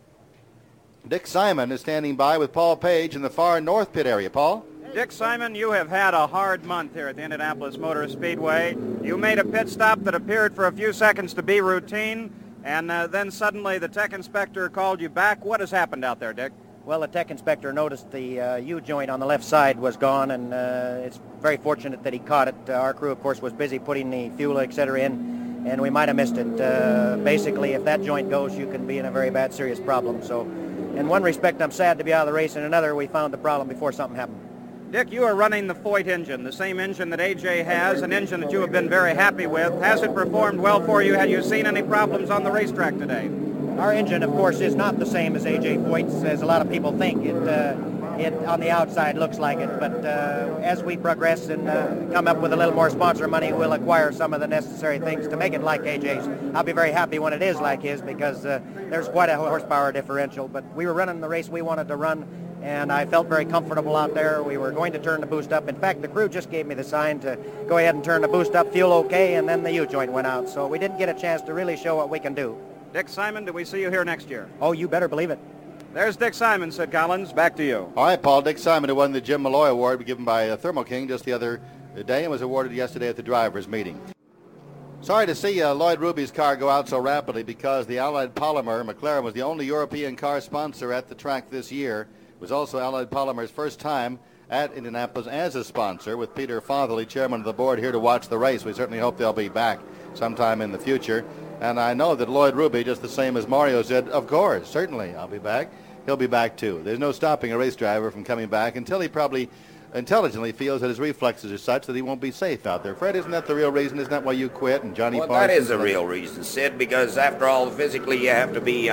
Dick Simon is standing by with Paul Page in the far north pit area. Paul? Dick Simon, you have had a hard month here at the Indianapolis Motor Speedway. You made a pit stop that appeared for a few seconds to be routine, and then suddenly the tech inspector called you back. What has happened out there, Dick? Well, the tech inspector noticed the U-joint on the left side was gone, and it's very fortunate that he caught it. Our crew, of course, was busy putting the fuel, etc. in, and we might have missed it. Basically, if that joint goes, you can be in a very bad, serious problem. So, in one respect, I'm sad to be out of the race. In another, we found the problem before something happened. Dick, you are running the Foyt engine, the same engine that A.J. has, an engine that you have been very happy with. Has it performed well for you? Have you seen any problems on the racetrack today? Our engine, of course, is not the same as A.J. Foyt's, as a lot of people think. It on the outside looks like it, but as we progress and come up with a little more sponsor money, we'll acquire some of the necessary things to make it like A.J.'s. I'll be very happy when it is like his, because there's quite a horsepower differential, but we were running the race we wanted to run, and I felt very comfortable out there. We were going to turn the boost up. In fact, the crew just gave me the sign to go ahead and turn the boost up, fuel okay, and then the U-joint went out, so we didn't get a chance to really show what we can do. Dick Simon, do we see you here next year? Oh, you better believe it. There's Dick Simon, Sid Collins. Back to you. All right, Paul. Dick Simon, who won the Jim Malloy Award given by Thermo King just the other day and was awarded yesterday at the drivers' meeting. Sorry to see Lloyd Ruby's car go out so rapidly because the Allied Polymer, McLaren, was the only European car sponsor at the track this year. It was also Allied Polymer's first time at Indianapolis as a sponsor, with Peter Fotherly, chairman of the board, here to watch the race. We certainly hope they'll be back sometime in the future. And I know that Lloyd Ruby, just the same as Mario said, of course, certainly, I'll be back. He'll be back, too. There's no stopping a race driver from coming back until he probably intelligently feels that his reflexes are such that he won't be safe out there. Fred, isn't that the real reason? Isn't that why you quit? And Johnny Well, Parsons? that is the real reason, Sid, because after all, physically you have to be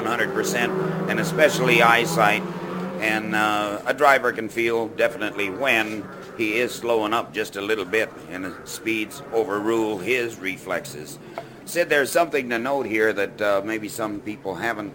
100%, and especially eyesight. And a driver can feel definitely when he is slowing up just a little bit and the speeds overrule his reflexes. Sid, there's something to note here that maybe some people haven't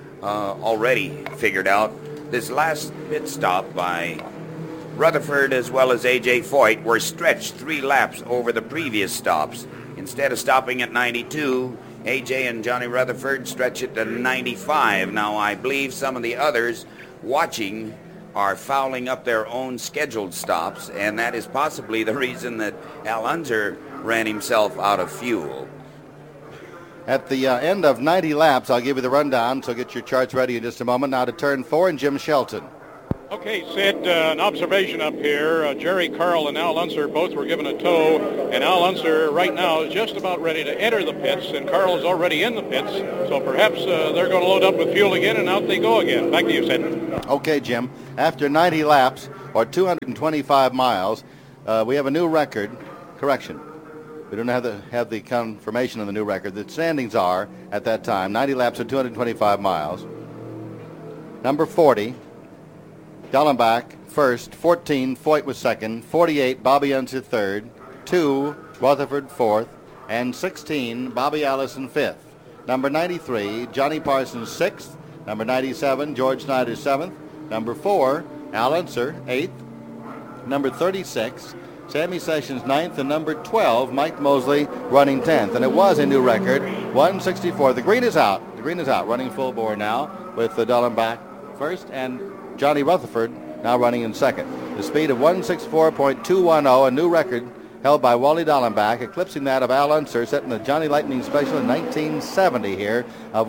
already figured out. This last pit stop by Rutherford as well as A.J. Foyt were stretched 3 laps over the previous stops. Instead of stopping at 92 A.J. and Johnny Rutherford stretch it to 95. Now, I believe some of the others watching are fouling up their own scheduled stops, and that is possibly the reason that Al Unser ran himself out of fuel. At the end of 90 laps, I'll give you the rundown, so get your charts ready in just a moment. Now to turn 4 and Jim Shelton. Okay, Sid, an observation up here. Jerry Carl and Al Unser both were given a tow, and Al Unser right now is just about ready to enter the pits, and Carl is already in the pits, so perhaps they're going to load up with fuel again, and out they go again. Back to you, Sid. Okay, Jim. After 90 laps, or 225 miles, we have a new record. Correction. We don't have the confirmation of the new record. The standings are, at that time, 90 laps or 225 miles. Number 40, Dallenbach first, 14, Foyt was second, 48, Bobby Unser third, 2, Rutherford fourth, and 16, Bobby Allison fifth. Number 93, Johnny Parsons sixth, number 97, George Snyder seventh, number 4, Al Unser eighth, number 36, Sammy Sessions ninth, and number 12, Mike Mosley running 10th. And it was a new record, 164. The green is out. The green is out, running full bore now with the Dallenbach first and Johnny Rutherford now running in second. The speed of 164.210, a new record held by Wally Dallenbach, eclipsing that of Al Unser, set in the Johnny Lightning Special in 1970 here, of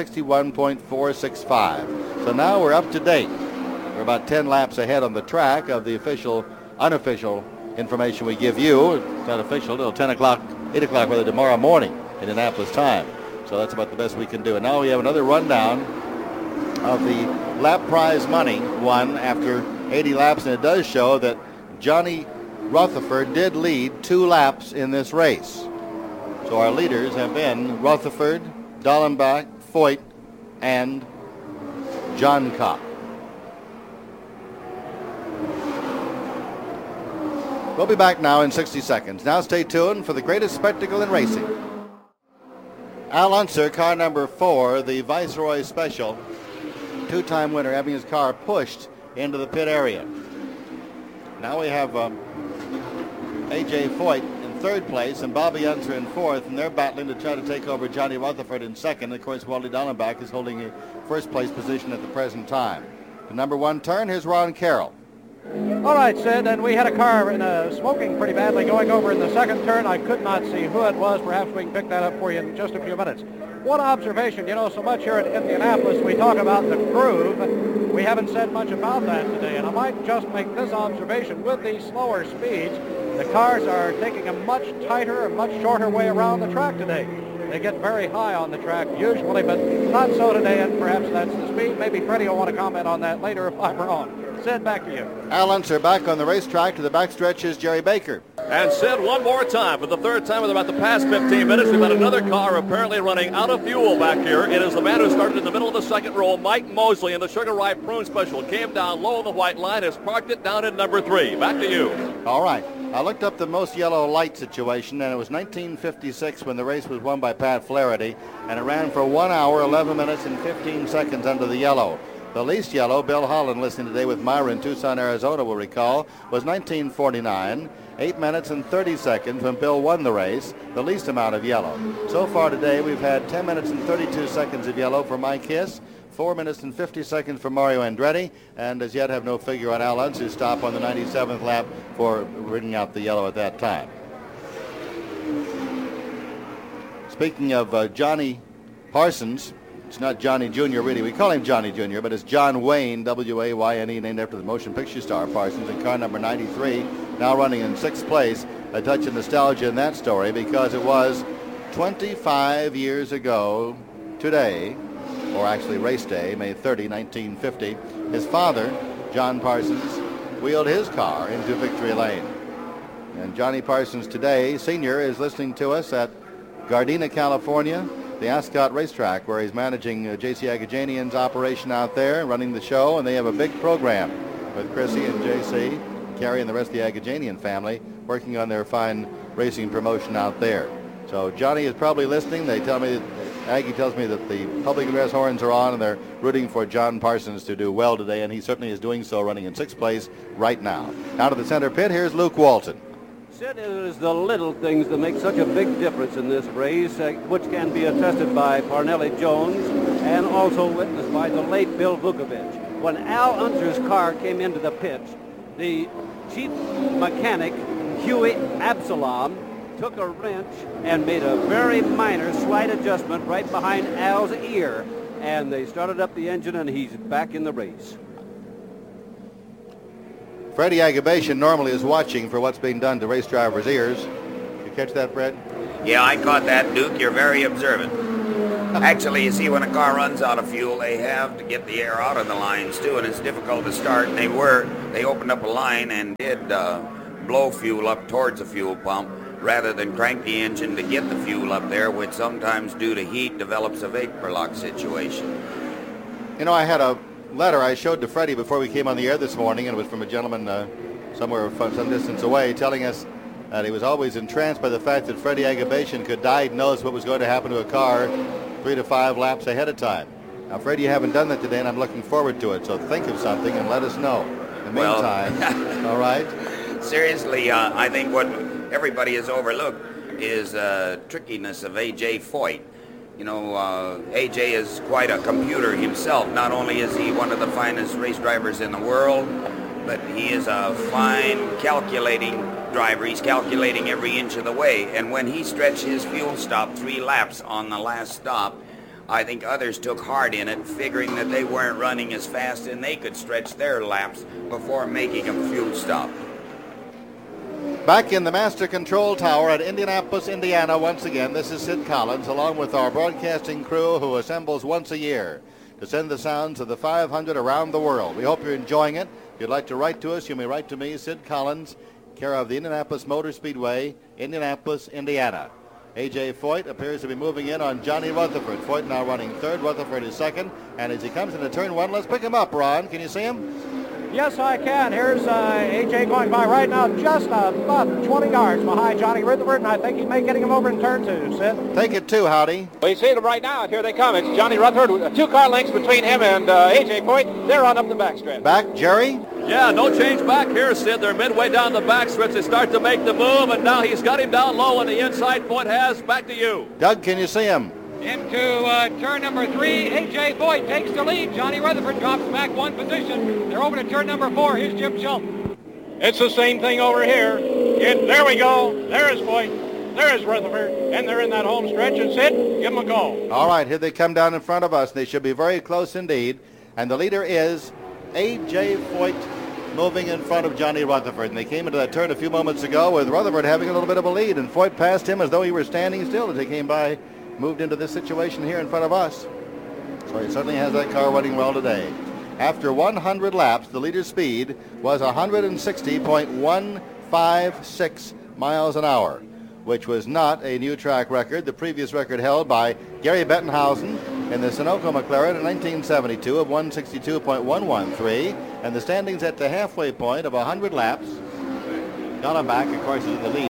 161.465. So now we're up to date. We're about 10 laps ahead on the track of the official, unofficial information we give you. It's not official until 10 o'clock, 8 o'clock, whether tomorrow morning, Indianapolis time. So that's about the best we can do. And now we have another rundown of the lap prize money won after 80 laps, and it does show that Johnny Rutherford did lead 2 laps in this race. So our leaders have been Rutherford, Dallenbach, Foyt, and John Cobb. We'll be back now in 60 seconds. Now stay tuned for the greatest spectacle in racing. Al Unser, car number 4, the Viceroy Special, two-time winner, having his car pushed into the pit area. Now we have A.J. Foyt in third place and Bobby Unser in fourth, and they're battling to try to take over Johnny Rutherford in second. Of course, Wally Dallenbach is holding a first-place position at the present time. The number 1 turn, here's Ron Carroll. All right, Sid, and we had a car smoking pretty badly going over in the second turn. I could not see who it was. Perhaps we can pick that up for you in just a few minutes. One observation, so much here at Indianapolis we talk about the groove. We haven't said much about that today, and I might just make this observation. With these slower speeds, the cars are taking a much tighter and much shorter way around the track today. They get very high on the track usually, but not so today, and perhaps that's the speed. Maybe Freddie will want to comment on that later if I'm wrong. Sid, back to you. Al Unser back on the racetrack. To the backstretch is Jerry Baker. And Sid, one more time, for the third time in about the past 15 minutes, we've got another car apparently running out of fuel back here. It is the man who started in the middle of the second row, Mike Mosley, in the Sugar Rye Prune Special. Came down low on the white line, has parked it down at number 3. Back to you. All right. I looked up the most yellow light situation, and it was 1956 when the race was won by Pat Flaherty, and it ran for 1 hour, 11 minutes, and 15 seconds under the yellow. The least yellow, Bill Holland, listening today with Myra in Tucson, Arizona, will recall, was 1949, 8 minutes and 30 seconds when Bill won the race, the least amount of yellow. So far today, we've had 10 minutes and 32 seconds of yellow for Mike Hiss, 4 minutes and 50 seconds for Mario Andretti, and as yet have no figure on Al Unser's stop on the 97th lap for bringing out the yellow at that time. Speaking of Johnny Parsons, it's not Johnny Jr. really. We call him Johnny Jr., but it's John Wayne, W-A-Y-N-E, named after the motion picture star Parsons, in car number 93, now running in 6th place. A touch of nostalgia in that story because it was 25 years ago today, or actually race day, May 30, 1950, his father, John Parsons, wheeled his car into Victory Lane. And Johnny Parsons today, senior, is listening to us at Gardena, California, the Ascot Racetrack, where he's managing J.C. Agajanian's operation out there, running the show, and they have a big program with Chrissy and J.C., Carrie, and the rest of the Agajanian family working on their fine racing promotion out there. So Johnny is probably listening. They tell me, Aggie tells me that the public address horns are on, and they're rooting for John Parsons to do well today, and he certainly is doing so, running in 6th place right now. Now to the center pit, here's Luke Walton. Sid, it is the little things that make such a big difference in this race, which can be attested by Parnelli Jones and also witnessed by the late Bill Vukovich. When Al Unser's car came into the pits, the chief mechanic, Huey Absalom, took a wrench and made a very minor slight adjustment right behind Al's ear, and they started up the engine, and he's back in the race. Freddie Agabashian normally is watching for what's being done to race drivers' ears. You catch that, Fred? Yeah, I caught that, Duke. You're very observant. Actually, you see, when a car runs out of fuel, they have to get the air out of the lines, too, and it's difficult to start. And they opened up a line and did blow fuel up towards the fuel pump rather than crank the engine to get the fuel up there, which sometimes, due to heat, develops a vapor lock situation. You know, I had a letter I showed to Freddie before we came on the air this morning, and it was from a gentleman somewhere some distance away, telling us that he was always entranced by the fact that Freddie Agabashian could diagnose what was going to happen to a car 3 to 5 laps ahead of time. Now, Freddie, you haven't done that today, and I'm looking forward to it, so think of something and let us know. In the meantime, all right? Seriously, I think what everybody has overlooked is trickiness of A.J. Foyt. You know, A.J. is quite a computer himself. Not only is he one of the finest race drivers in the world, but he is a fine calculating driver. He's calculating every inch of the way. And when he stretched his fuel stop 3 laps on the last stop, I think others took heart in it, figuring that they weren't running as fast and they could stretch their laps before making a fuel stop. Back in the Master Control Tower at Indianapolis, Indiana, once again, this is Sid Collins, along with our broadcasting crew who assembles once a year to send the sounds of the 500 around the world. We hope you're enjoying it. If you'd like to write to us, you may write to me, Sid Collins, care of the Indianapolis Motor Speedway, Indianapolis, Indiana. A.J. Foyt appears to be moving in on Johnny Rutherford. Foyt now running third, Rutherford is second, and as he comes into turn 1, let's pick him up, Ron. Can you see him? Yes, I can. Here's A.J. going by right now just about 20 yards behind Johnny Rutherford, and I think he may get him over in turn 2, Sid. Take it 2, Howdy. Well, you see them right now, and here they come. It's Johnny Rutherford, 2 car lengths between him and A.J. Foyt. They're on up the backstretch. Back, Jerry? Yeah, no change back here, Sid. They're midway down the backstretch. They start to make the move, and now he's got him down low on the inside. Foyt has. Back to you. Doug, can you see him? Into turn number 3, A.J. Foyt takes the lead. Johnny Rutherford drops back 1 position. They're over to turn number 4. Here's Jim Schultz. It's the same thing over here. There we go. There is Foyt. There is Rutherford. And they're in that home stretch. And Sid, give them a call. All right, here they come down in front of us. They should be very close indeed. And the leader is A.J. Foyt, moving in front of Johnny Rutherford. And they came into that turn a few moments ago with Rutherford having a little bit of a lead. And Foyt passed him as though he were standing still as he came by. Moved into this situation here in front of us. So he certainly has that car running well today. After 100 laps, the leader's speed was 160.156 miles an hour, which was not a new track record. The previous record held by Gary Bettenhausen in the Sunoco McLaren in 1972 of 162.113, and the standings at the halfway point of 100 laps. Dallenbach, of course, is in the lead.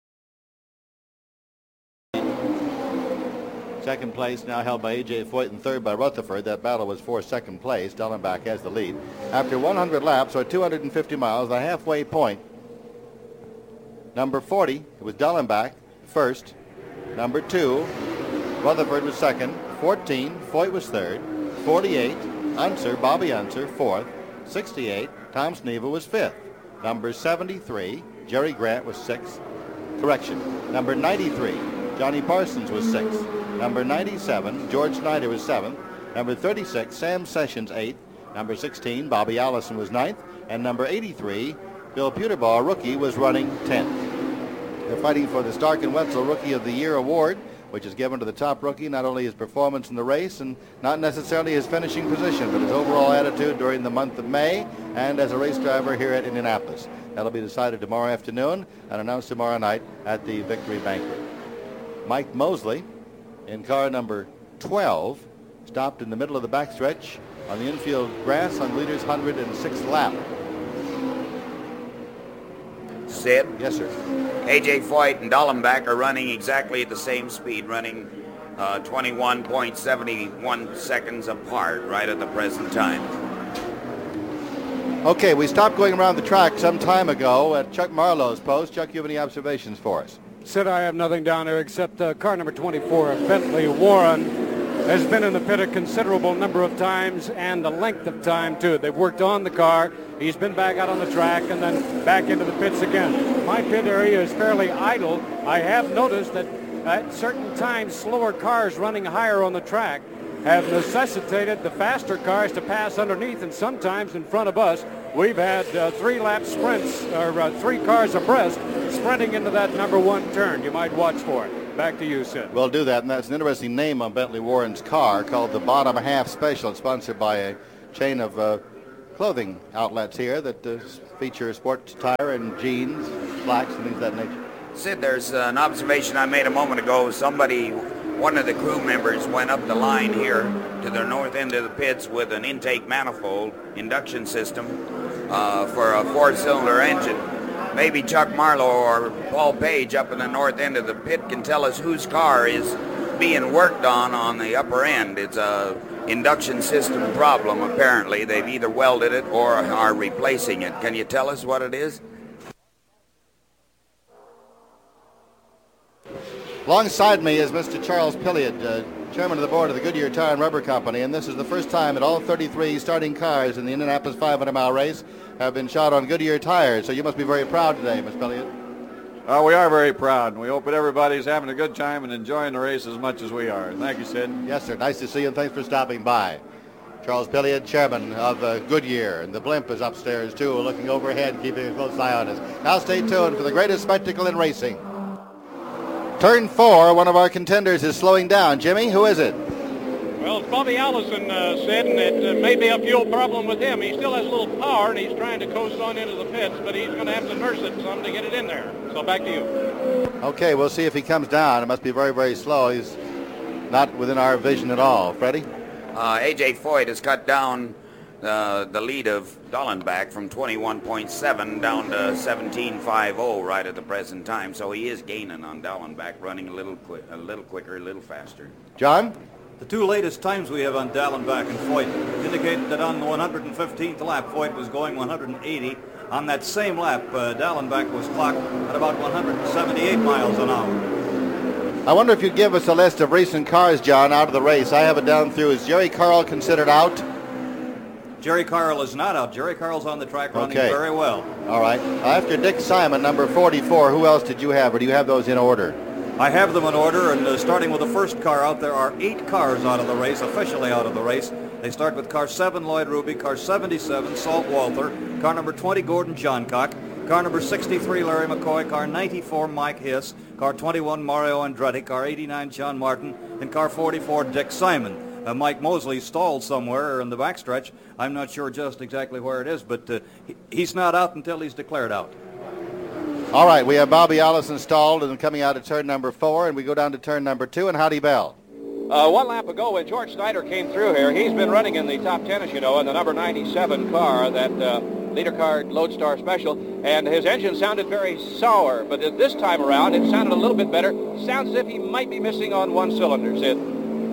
Second place now held by A.J. Foyt and third by Rutherford. That battle was for second place. Dallenbach has the lead. After 100 laps, or 250 miles, the halfway point, number 40, it was Dallenbach first. Number 2, Rutherford was second. 14, Foyt was third. 48, Unser, Bobby Unser, fourth. 68, Tom Sneva was fifth. Number 73, Jerry Grant was sixth. Correction. Number 93, Johnny Parsons was sixth. Number 97, George Snyder was 7th. Number 36, Sam Sessions 8th. Number 16, Bobby Allison was 9th. And number 83, Bill Puterbaugh, rookie, was running 10th. They're fighting for the Stark and Wetzel Rookie of the Year award, which is given to the top rookie, not only his performance in the race and not necessarily his finishing position, but his overall attitude during the month of May and as a race driver here at Indianapolis. That'll be decided tomorrow afternoon and announced tomorrow night at the Victory Banquet. Mike Mosley, in car number 12, stopped in the middle of the backstretch on the infield grass on leader's 106th lap. Sid? Yes, sir. A.J. Foyt and Dallenbach are running exactly at the same speed, running 21.71 seconds apart right at the present time. Okay, we stopped going around the track some time ago at Chuck Marlowe's post. Chuck, you have any observations for us? Sid, I have nothing down there except car number 24, Bentley Warren, has been in the pit a considerable number of times and the length of time, too. They've worked on the car. He's been back out on the track and then back into the pits again. My pit area is fairly idle. I have noticed that at certain times, slower cars running higher on the track have necessitated the faster cars to pass underneath, and sometimes in front of us, we've had 3-lap sprints, or 3 cars abreast, sprinting into that number 1 turn. You might watch for it. Back to you, Sid. We'll do that, and that's an interesting name on Bentley Warren's car called the Bottom Half Special. It's sponsored by a chain of clothing outlets here that feature sports attire and jeans, slacks, and things of that nature. Sid, there's an observation I made a moment ago. One of the crew members went up the line here to the north end of the pits with an intake manifold induction system for a 4-cylinder engine. Maybe Chuck Marlowe or Paul Page up in the north end of the pit can tell us whose car is being worked on the upper end. It's a induction system problem, apparently. They've either welded it or are replacing it. Can you tell us what it is? Alongside me is Mr. Charles Pilliard, chairman of the board of the Goodyear Tire and Rubber Company, and this is the first time that all 33 starting cars in the Indianapolis 500-mile race have been shot on Goodyear tires. So you must be very proud today, Mr. Pilliard. We are very proud, and we hope that everybody's having a good time and enjoying the race as much as we are. Thank you, Sid. Yes, sir. Nice to see you, and thanks for stopping by. Charles Pilliard, chairman of Goodyear, and the blimp is upstairs, too, looking overhead, keeping a close eye on us. Now stay tuned for the greatest spectacle in racing. Turn 4, one of our contenders is slowing down. Jimmy, who is it? Well, it's Bobby Allison, Sid, and it may be a fuel problem with him. He still has a little power, and he's trying to coast on into the pits, but he's going to have to nurse it some to get it in there. So back to you. Okay, we'll see if he comes down. It must be very, very slow. He's not within our vision at all. Freddie? A.J. Foyt has cut down the lead of Dallenbach from 21.7 down to 17.50 right at the present time. So he is gaining on Dallenbach, running a little quicker, a little faster. John? The 2 latest times we have on Dallenbach and Foyt indicate that on the 115th lap, Foyt was going 180. On that same lap, Dallenbach was clocked at about 178 miles an hour. I wonder if you'd give us a list of recent cars, John, out of the race. I have it down through. Is Jerry Carl considered out? Jerry Carl is not out. Jerry Carl's on the track running very well. All right. After Dick Simon, number 44, who else did you have, or do you have those in order? I have them in order, and starting with the first car out, there are 8 cars out of the race, officially out of the race. They start with car 7, Lloyd Ruby, car 77, Salt Walther, car number 20, Gordon Johncock, car number 63, Larry McCoy, car 94, Mike Hiss, car 21, Mario Andretti, car 89, John Martin, and car 44, Dick Simon. Mike Mosley stalled somewhere in the backstretch. I'm not sure just exactly where it is, but he's not out until he's declared out. All right, we have Bobby Allison stalled and coming out of turn number 4, and we go down to turn number 2, and Howdy Bell. 1 lap ago when George Snyder came through here, he's been running in the top 10, as you know, in the number 97 car, that leader car Lodestar Special, and his engine sounded very sour, but this time around it sounded a little bit better. Sounds as if he might be missing on 1 cylinder, Sid.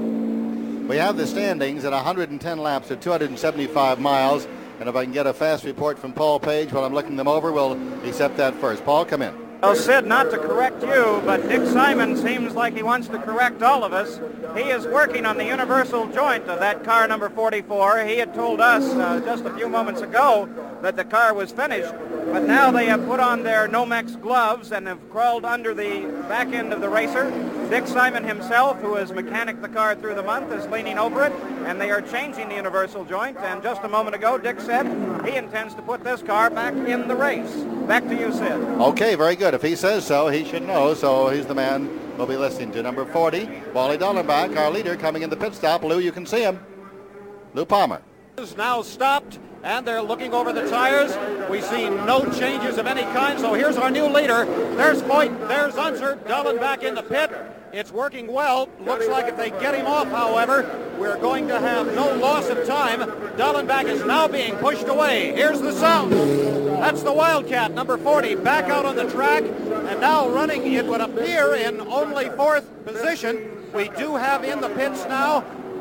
We have the standings at 110 laps at 275 miles. And if I can get a fast report from Paul Page while I'm looking them over, we'll accept that first. Paul, come in. Well, Sid, not to correct you, but Dick Simon seems like he wants to correct all of us. He is working on the universal joint of that car number 44. He had told us just a few moments ago that the car was finished, but now they have put on their Nomex gloves and have crawled under the back end of the racer. Dick Simon himself, who has mechanicked the car through the month, is leaning over it, and they are changing the universal joint. And just a moment ago, Dick said he intends to put this car back in the race. Back to you, Sid. Okay, very good. If he says so, he should know. So he's the man we'll be listening to. Number 40, Wally Dallenbach, our leader, coming in the pit stop. Lou, you can see him. Lou Palmer. Is now stopped, and they're looking over the tires. We see no changes of any kind, so here's our new leader. There's Foyt, there's Unser, Dallenbach in the pit. It's working well. Looks like if they get him off, however, we're going to have no loss of time. Dallenbach is now being pushed away. Here's the sound. That's the Wildcat, number 40, back out on the track, and now running, it would appear, in only 4th position. We do have in the pits now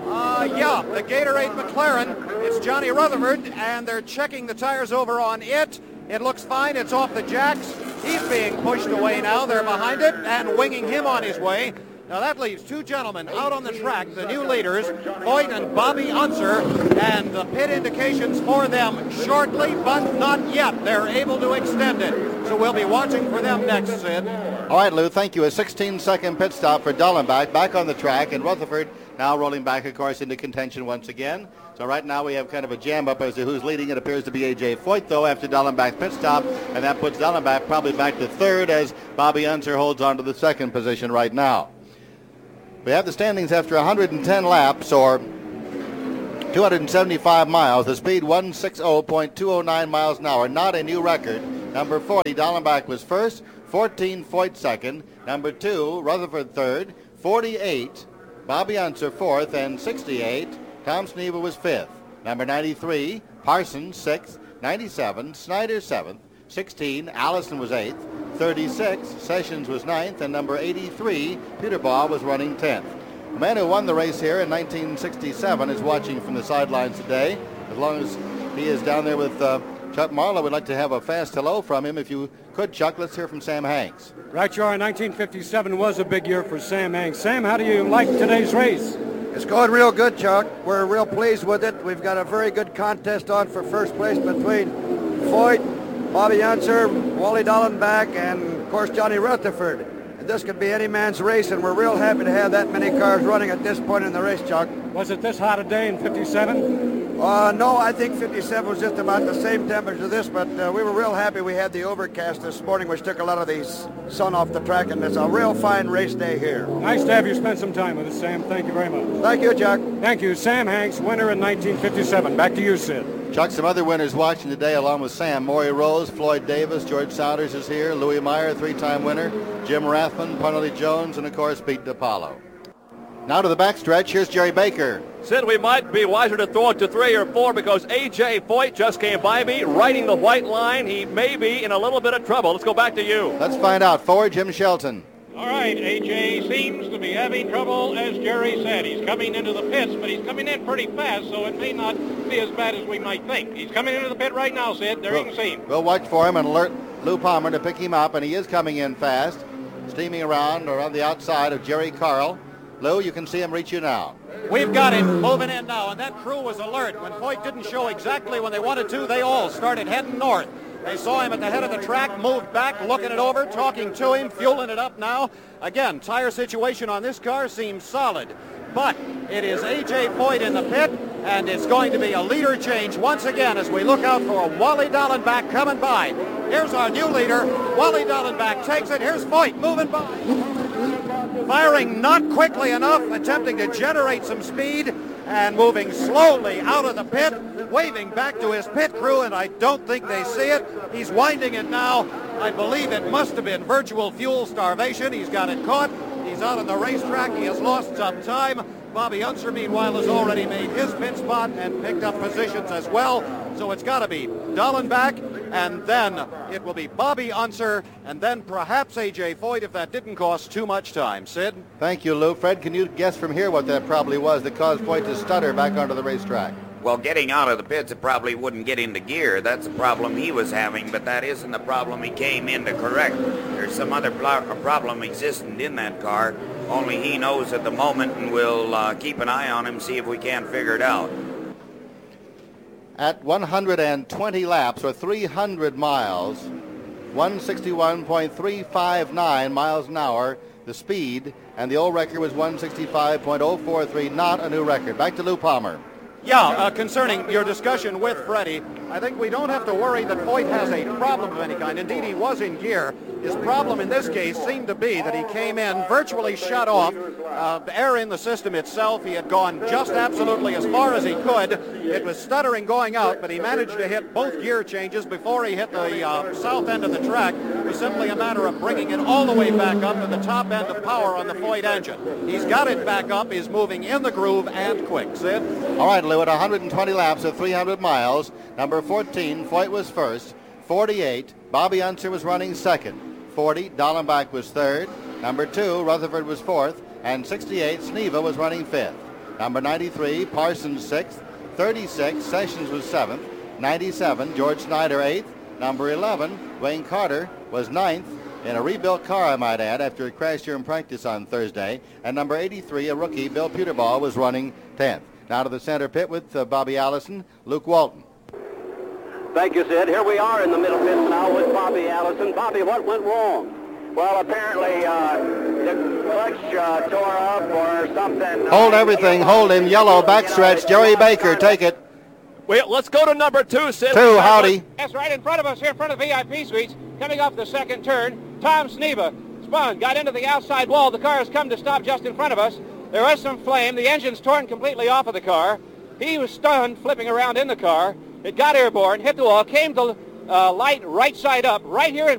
Yeah, the Gatorade McLaren. It's Johnny Rutherford, and they're checking the tires over on it. It looks fine. It's off the jacks. He's being pushed away now. They're behind it and winging him on his way. Now that leaves two gentlemen out on the track, the new leaders, Foyt and Bobby Unser, and the pit indications for them shortly, but not yet. They're able to extend it. So we'll be watching for them next, Sid. All right, Lou, thank you. A 16-second pit stop for Dallenbach back on the track, and Rutherford now rolling back, of course, into contention once again. So right now we have kind of a jam up as to who's leading. It appears to be A.J. Foyt, though, after Dallenbach's pit stop, and that puts Dallenbach probably back to third as Bobby Unser holds on to the second position right now. We have the standings after 110 laps, or 275 miles. The speed 160.209 miles an hour, not a new record. Number 40, Dallenbach was first. 14, Foyt second. Number 2, Rutherford third. 48, Bobby Unser fourth. And 68, Tom Sneva was fifth. Number 93, Parsons sixth. 97, Snyder seventh. 16, Allison was eighth. 36, Sessions was ninth. And number 83, Peter Baugh was running 10th. The man who won the race here in 1967 is watching from the sidelines today. As long as he is down there with Chuck Marlowe, we'd like to have a fast hello from him. If you could, Chuck, let's hear from Sam Hanks. Right, you are. 1957 was a big year for Sam Hanks. Sam, how do you like today's race? It's going real good, Chuck. We're real pleased with it. We've got a very good contest on for first place between Foyt, Bobby Unser, Wally Dallenbach, and, of course, Johnny Rutherford. And this could be any man's race, and we're real happy to have that many cars running at this point in the race, Chuck. Was it this hot a day in 57? No, I think 57 was just about the same temperature as this, but we were real happy we had the overcast this morning, which took a lot of the sun off the track, and it's a real fine race day here. Nice to have you spend some time with us, Sam. Thank you very much. Thank you, Chuck. Thank you. Sam Hanks, winner in 1957. Back to you, Sid. Chuck, some other winners watching today along with Sam. Maury Rose, Floyd Davis, George Saunders is here, Louis Meyer, three-time winner, Jim Rathman, Parnelli Jones, and, of course, Pete DiPaolo. Now to the backstretch. Here's Jerry Baker. Sid, we might be wiser to throw it to 3 or 4 because A.J. Foyt just came by me, riding the white line. He may be in a little bit of trouble. Let's go back to you. Let's find out. Forward, Jim Shelton. All right, A.J. seems to be having trouble, as Jerry said. He's coming into the pits, but he's coming in pretty fast, so it may not be as bad as we might think. He's coming into the pit right now, Sid. There you can see him. We'll watch for him and alert Lou Palmer to pick him up, and he is coming in fast, steaming around or on the outside of Jerry Carl. Lou, you can see him reach you now. We've got him moving in now, and that crew was alert. When Foyt didn't show exactly when they wanted to, they all started heading north. They saw him at the head of the track, moved back, looking it over, talking to him, fueling it up now. Again, tire situation on this car seems solid. But it is A.J. Foyt in the pit, and it's going to be a leader change once again as we look out for Wally Dallenbach coming by. Here's our new leader. Wally Dallenbach takes it. Here's Foyt moving by. Firing not quickly enough, attempting to generate some speed, and moving slowly out of the pit, waving back to his pit crew, and I don't think they see it. He's winding it now. I believe it must have been virtual fuel starvation. He's got it caught. He's out on the racetrack. He has lost some time. Bobby Unser, meanwhile, has already made his pit spot and picked up positions as well. So it's got to be Dallenbach, and then it will be Bobby Unser, and then perhaps A.J. Foyt if that didn't cost too much time. Sid? Thank you, Lou. Fred, can you guess from here what that probably was that caused Foyt to stutter back onto the racetrack? Well, getting out of the pits, it probably wouldn't get into gear. That's a problem he was having, but that isn't the problem he came in to correct. There's some other problem existing in that car. Only he knows at the moment, and we'll keep an eye on him, see if we can figure it out. At 120 laps, or 300 miles, 161.359 miles an hour, the speed, and the old record was 165.043, not a new record. Back to Lou Palmer. Yeah, concerning your discussion with Freddie, I think we don't have to worry that Foyt has a problem of any kind. Indeed, he was in gear. His problem in this case seemed to be that he came in virtually shut off. Air in the system itself, he had gone just absolutely as far as he could. It was stuttering going out, but he managed to hit both gear changes before he hit the south end of the track. It was simply a matter of bringing it all the way back up to the top end of power on the Foyt engine. He's got it back up, is moving in the groove and quick. Sid? All right, Lou, at 120 laps of 300 miles, number 14, Foyt was first. 48, Bobby Unser was running second. 40, Dallenbach was third. Number 2, Rutherford was fourth. And 68, Sneva was running fifth. Number 93, Parsons 6th. 36, Sessions was 7th. 97, George Snyder 8th. Number 11, Wayne Carter was 9th. In a rebuilt car, I might add, after it crashed here in practice on Thursday. And number 83, a rookie, Bill Puterball, was running 10th. Now to the center pit with Bobby Allison, Luke Walton. Thank you, Sid. Here we are in the middle pit now with Bobby Allison. Bobby, what went wrong? Well, apparently the clutch tore up or something. Hold everything. Hold him. Yellow backstretch. Jerry Baker, take it. Wait, let's go to number 2, Sid. 2, howdy. That's right in front of us here in front of VIP Suites. Coming off the second turn, Tom Sneva spun, got into the outside wall. The car has come to stop just in front of us. There was some flame. The engine's torn completely off of the car. He was stunned, flipping around in the car. It got airborne, hit the wall, came to light right side up, right here in